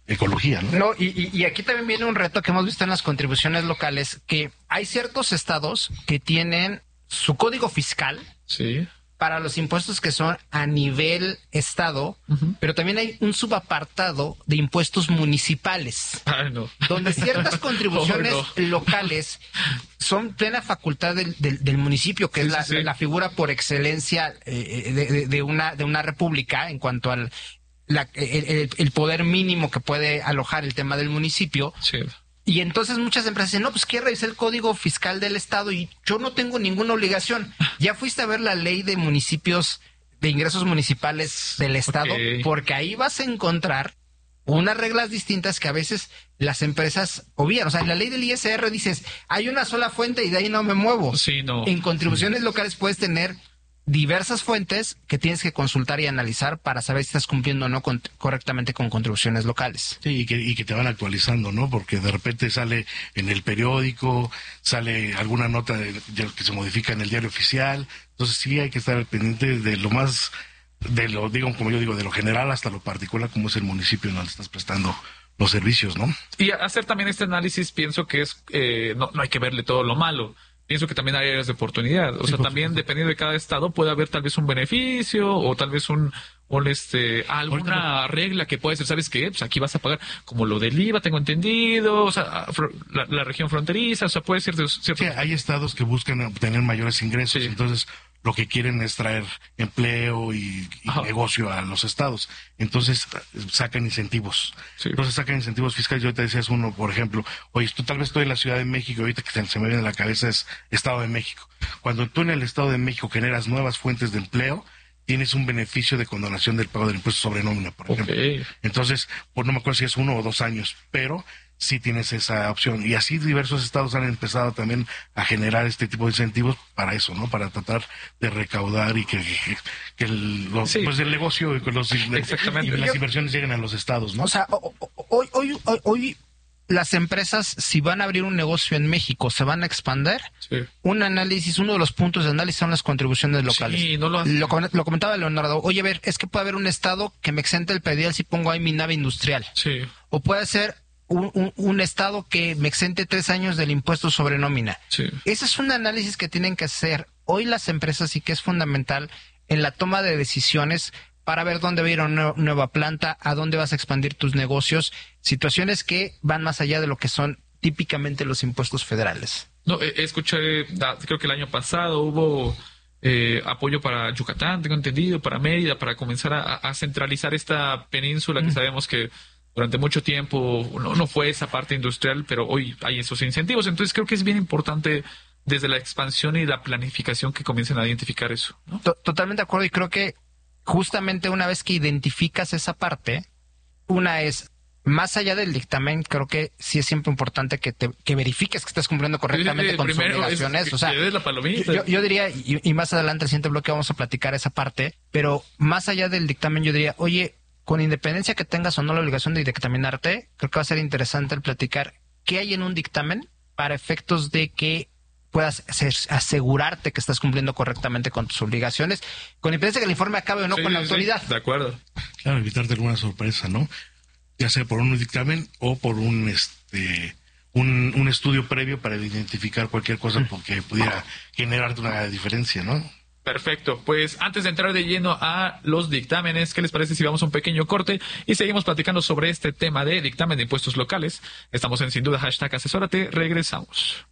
ecología, ¿no? No, y, y, y aquí también viene un reto que hemos visto en las contribuciones locales, que hay ciertos estados que tienen su código fiscal. Sí. Para los impuestos que son a nivel estado, uh-huh. pero también hay un subapartado de impuestos municipales, Ay, no. donde ciertas contribuciones oh, no. locales son plena facultad del, del, del municipio, que sí, es la, sí, sí. la figura por excelencia eh, de, de, de, una, de una república en cuanto al la, el, el, el poder mínimo que puede alojar el tema del municipio. Sí. Y entonces muchas empresas dicen, no, pues quiero revisar el código fiscal del estado y yo no tengo ninguna obligación. Ya fuiste a ver la ley de municipios, de ingresos municipales del estado, okay. porque ahí vas a encontrar unas reglas distintas que a veces las empresas obvian. O sea, en la ley del I S R dices, hay una sola fuente y de ahí no me muevo. Sí, no. En contribuciones locales puedes tener diversas fuentes que tienes que consultar y analizar para saber si estás cumpliendo o no con, correctamente con contribuciones locales. Sí, y que, y que te van actualizando, ¿no? Porque de repente sale en el periódico, sale alguna nota de, de que se modifica en el diario oficial. Entonces sí hay que estar pendiente de lo más, de lo, digo, como yo digo, de lo general hasta lo particular, como es el municipio en donde estás prestando los servicios, ¿no? Y hacer también este análisis, pienso que es, eh, no, no hay que verle todo lo malo. Pienso que también hay áreas de oportunidad. O sí, sea, también supuesto. Dependiendo de cada estado puede haber tal vez un beneficio o tal vez un, un este, alguna Ahorita... regla que puede ser, ¿sabes qué? Pues aquí vas a pagar como lo del I V A, tengo entendido, o sea, la, la región fronteriza, o sea, puede ser... ¿cierto? Sí, hay estados que buscan obtener mayores ingresos, sí. entonces lo que quieren es traer empleo y, y negocio a los estados. Entonces sacan incentivos. Sí. Entonces sacan incentivos fiscales. Yo ahorita decías uno, por ejemplo, oye, tú tal vez estoy en la Ciudad de México, ahorita que se, se me viene a la cabeza es Estado de México. Cuando tú en el Estado de México generas nuevas fuentes de empleo, tienes un beneficio de condonación del pago del impuesto sobre nómina, por ejemplo. Okay. Entonces, pues no me acuerdo si es uno o dos años, pero sí tienes esa opción. Y así diversos estados han empezado también a generar este tipo de incentivos para eso, ¿no? Para tratar de recaudar y que, que, que el, los, sí. pues el negocio y, que los, Exactamente. y las inversiones lleguen a los estados, ¿no? O sea, hoy, hoy, hoy, hoy las empresas, si van a abrir un negocio en México, ¿se van a expandir? Sí. Un análisis, uno de los puntos de análisis son las contribuciones locales. Sí, no lo, lo, lo comentaba Leonardo. Oye, a ver, es que puede haber un estado que me exente el predial si pongo ahí mi nave industrial. Sí. O puede ser Un, un, un estado que me exente tres años del impuesto sobre nómina. Sí. Ese es un análisis que tienen que hacer hoy las empresas y que es fundamental en la toma de decisiones para ver dónde va a ir una nueva planta, a dónde vas a expandir tus negocios, situaciones que van más allá de lo que son típicamente los impuestos federales. No, eh, escuché, creo que el año pasado hubo eh, apoyo para Yucatán, tengo entendido, para Mérida, para comenzar a, a centralizar esta península mm. que sabemos que durante mucho tiempo no, no fue esa parte industrial, pero hoy hay esos incentivos. Entonces creo que es bien importante desde la expansión y la planificación que comiencen a identificar eso, ¿no? Totalmente de acuerdo, y creo que justamente una vez que identificas esa parte, una es, más allá del dictamen, creo que sí es siempre importante que te que verifiques que estás cumpliendo correctamente con tus obligaciones. Es, o sea, la palomita. Yo, yo diría, y, y más adelante, el siguiente bloque vamos a platicar esa parte, pero más allá del dictamen yo diría, oye, con independencia que tengas o no la obligación de dictaminarte, creo que va a ser interesante el platicar qué hay en un dictamen para efectos de que puedas asegurarte que estás cumpliendo correctamente con tus obligaciones, con independencia que el informe acabe o no sí, con la sí, autoridad. De acuerdo. Claro, evitarte alguna sorpresa, ¿no? Ya sea por un dictamen o por un este un, un estudio previo para identificar cualquier cosa porque pudiera generarte una diferencia, ¿no? Perfecto, pues antes de entrar de lleno a los dictámenes, ¿qué les parece si vamos a un pequeño corte y seguimos platicando sobre este tema de dictamen de impuestos locales? Estamos en Sin Duda, hashtag asesórate, regresamos.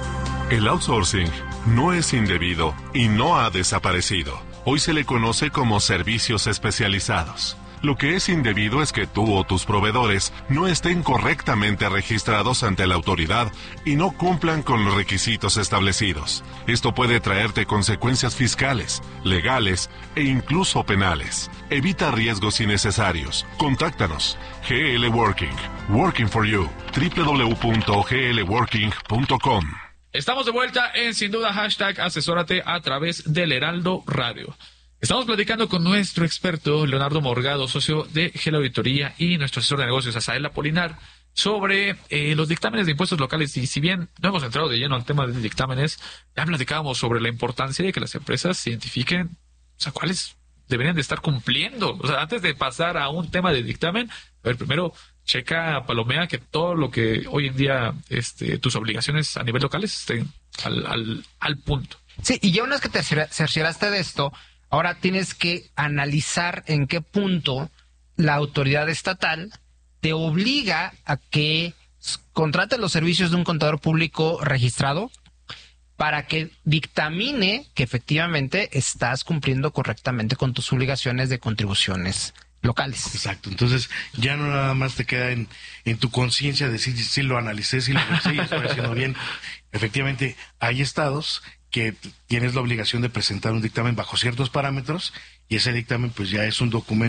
El outsourcing no es indebido y no ha desaparecido. Hoy se le conoce como servicios especializados. Lo que es indebido es que tú o tus proveedores no estén correctamente registrados ante la autoridad y no cumplan con los requisitos establecidos. Esto puede traerte consecuencias fiscales, legales e incluso penales. Evita riesgos innecesarios. Contáctanos. G L Working. Working for you. doble u doble u doble u punto g l working punto com. Estamos de vuelta en Sin Duda, hashtag asesórate a través del Heraldo Radio. Estamos platicando con nuestro experto, Leonardo Morgado, socio de G L Auditoría, y nuestro asesor de negocios, Asael Apolinar, sobre eh, los dictámenes de impuestos locales. Y si bien no hemos entrado de lleno al tema de dictámenes, ya platicábamos sobre la importancia de que las empresas identifiquen, o sea, cuáles deberían de estar cumpliendo. O sea, antes de pasar a un tema de dictamen, a ver, primero checa, palomea que todo lo que hoy en día, este, tus obligaciones a nivel local estén al, al, al punto. Sí, y ya una vez que te cercioraste de esto, ahora tienes que analizar en qué punto la autoridad estatal te obliga a que contrates los servicios de un contador público registrado para que dictamine que efectivamente estás cumpliendo correctamente con tus obligaciones de contribuciones locales. Exacto, entonces ya no nada más te queda en, en tu conciencia decir si lo analicé, si lo revisé y estoy haciendo bien. Efectivamente, hay estados que tienes la obligación de presentar un dictamen bajo ciertos parámetros y ese dictamen pues ya es un documento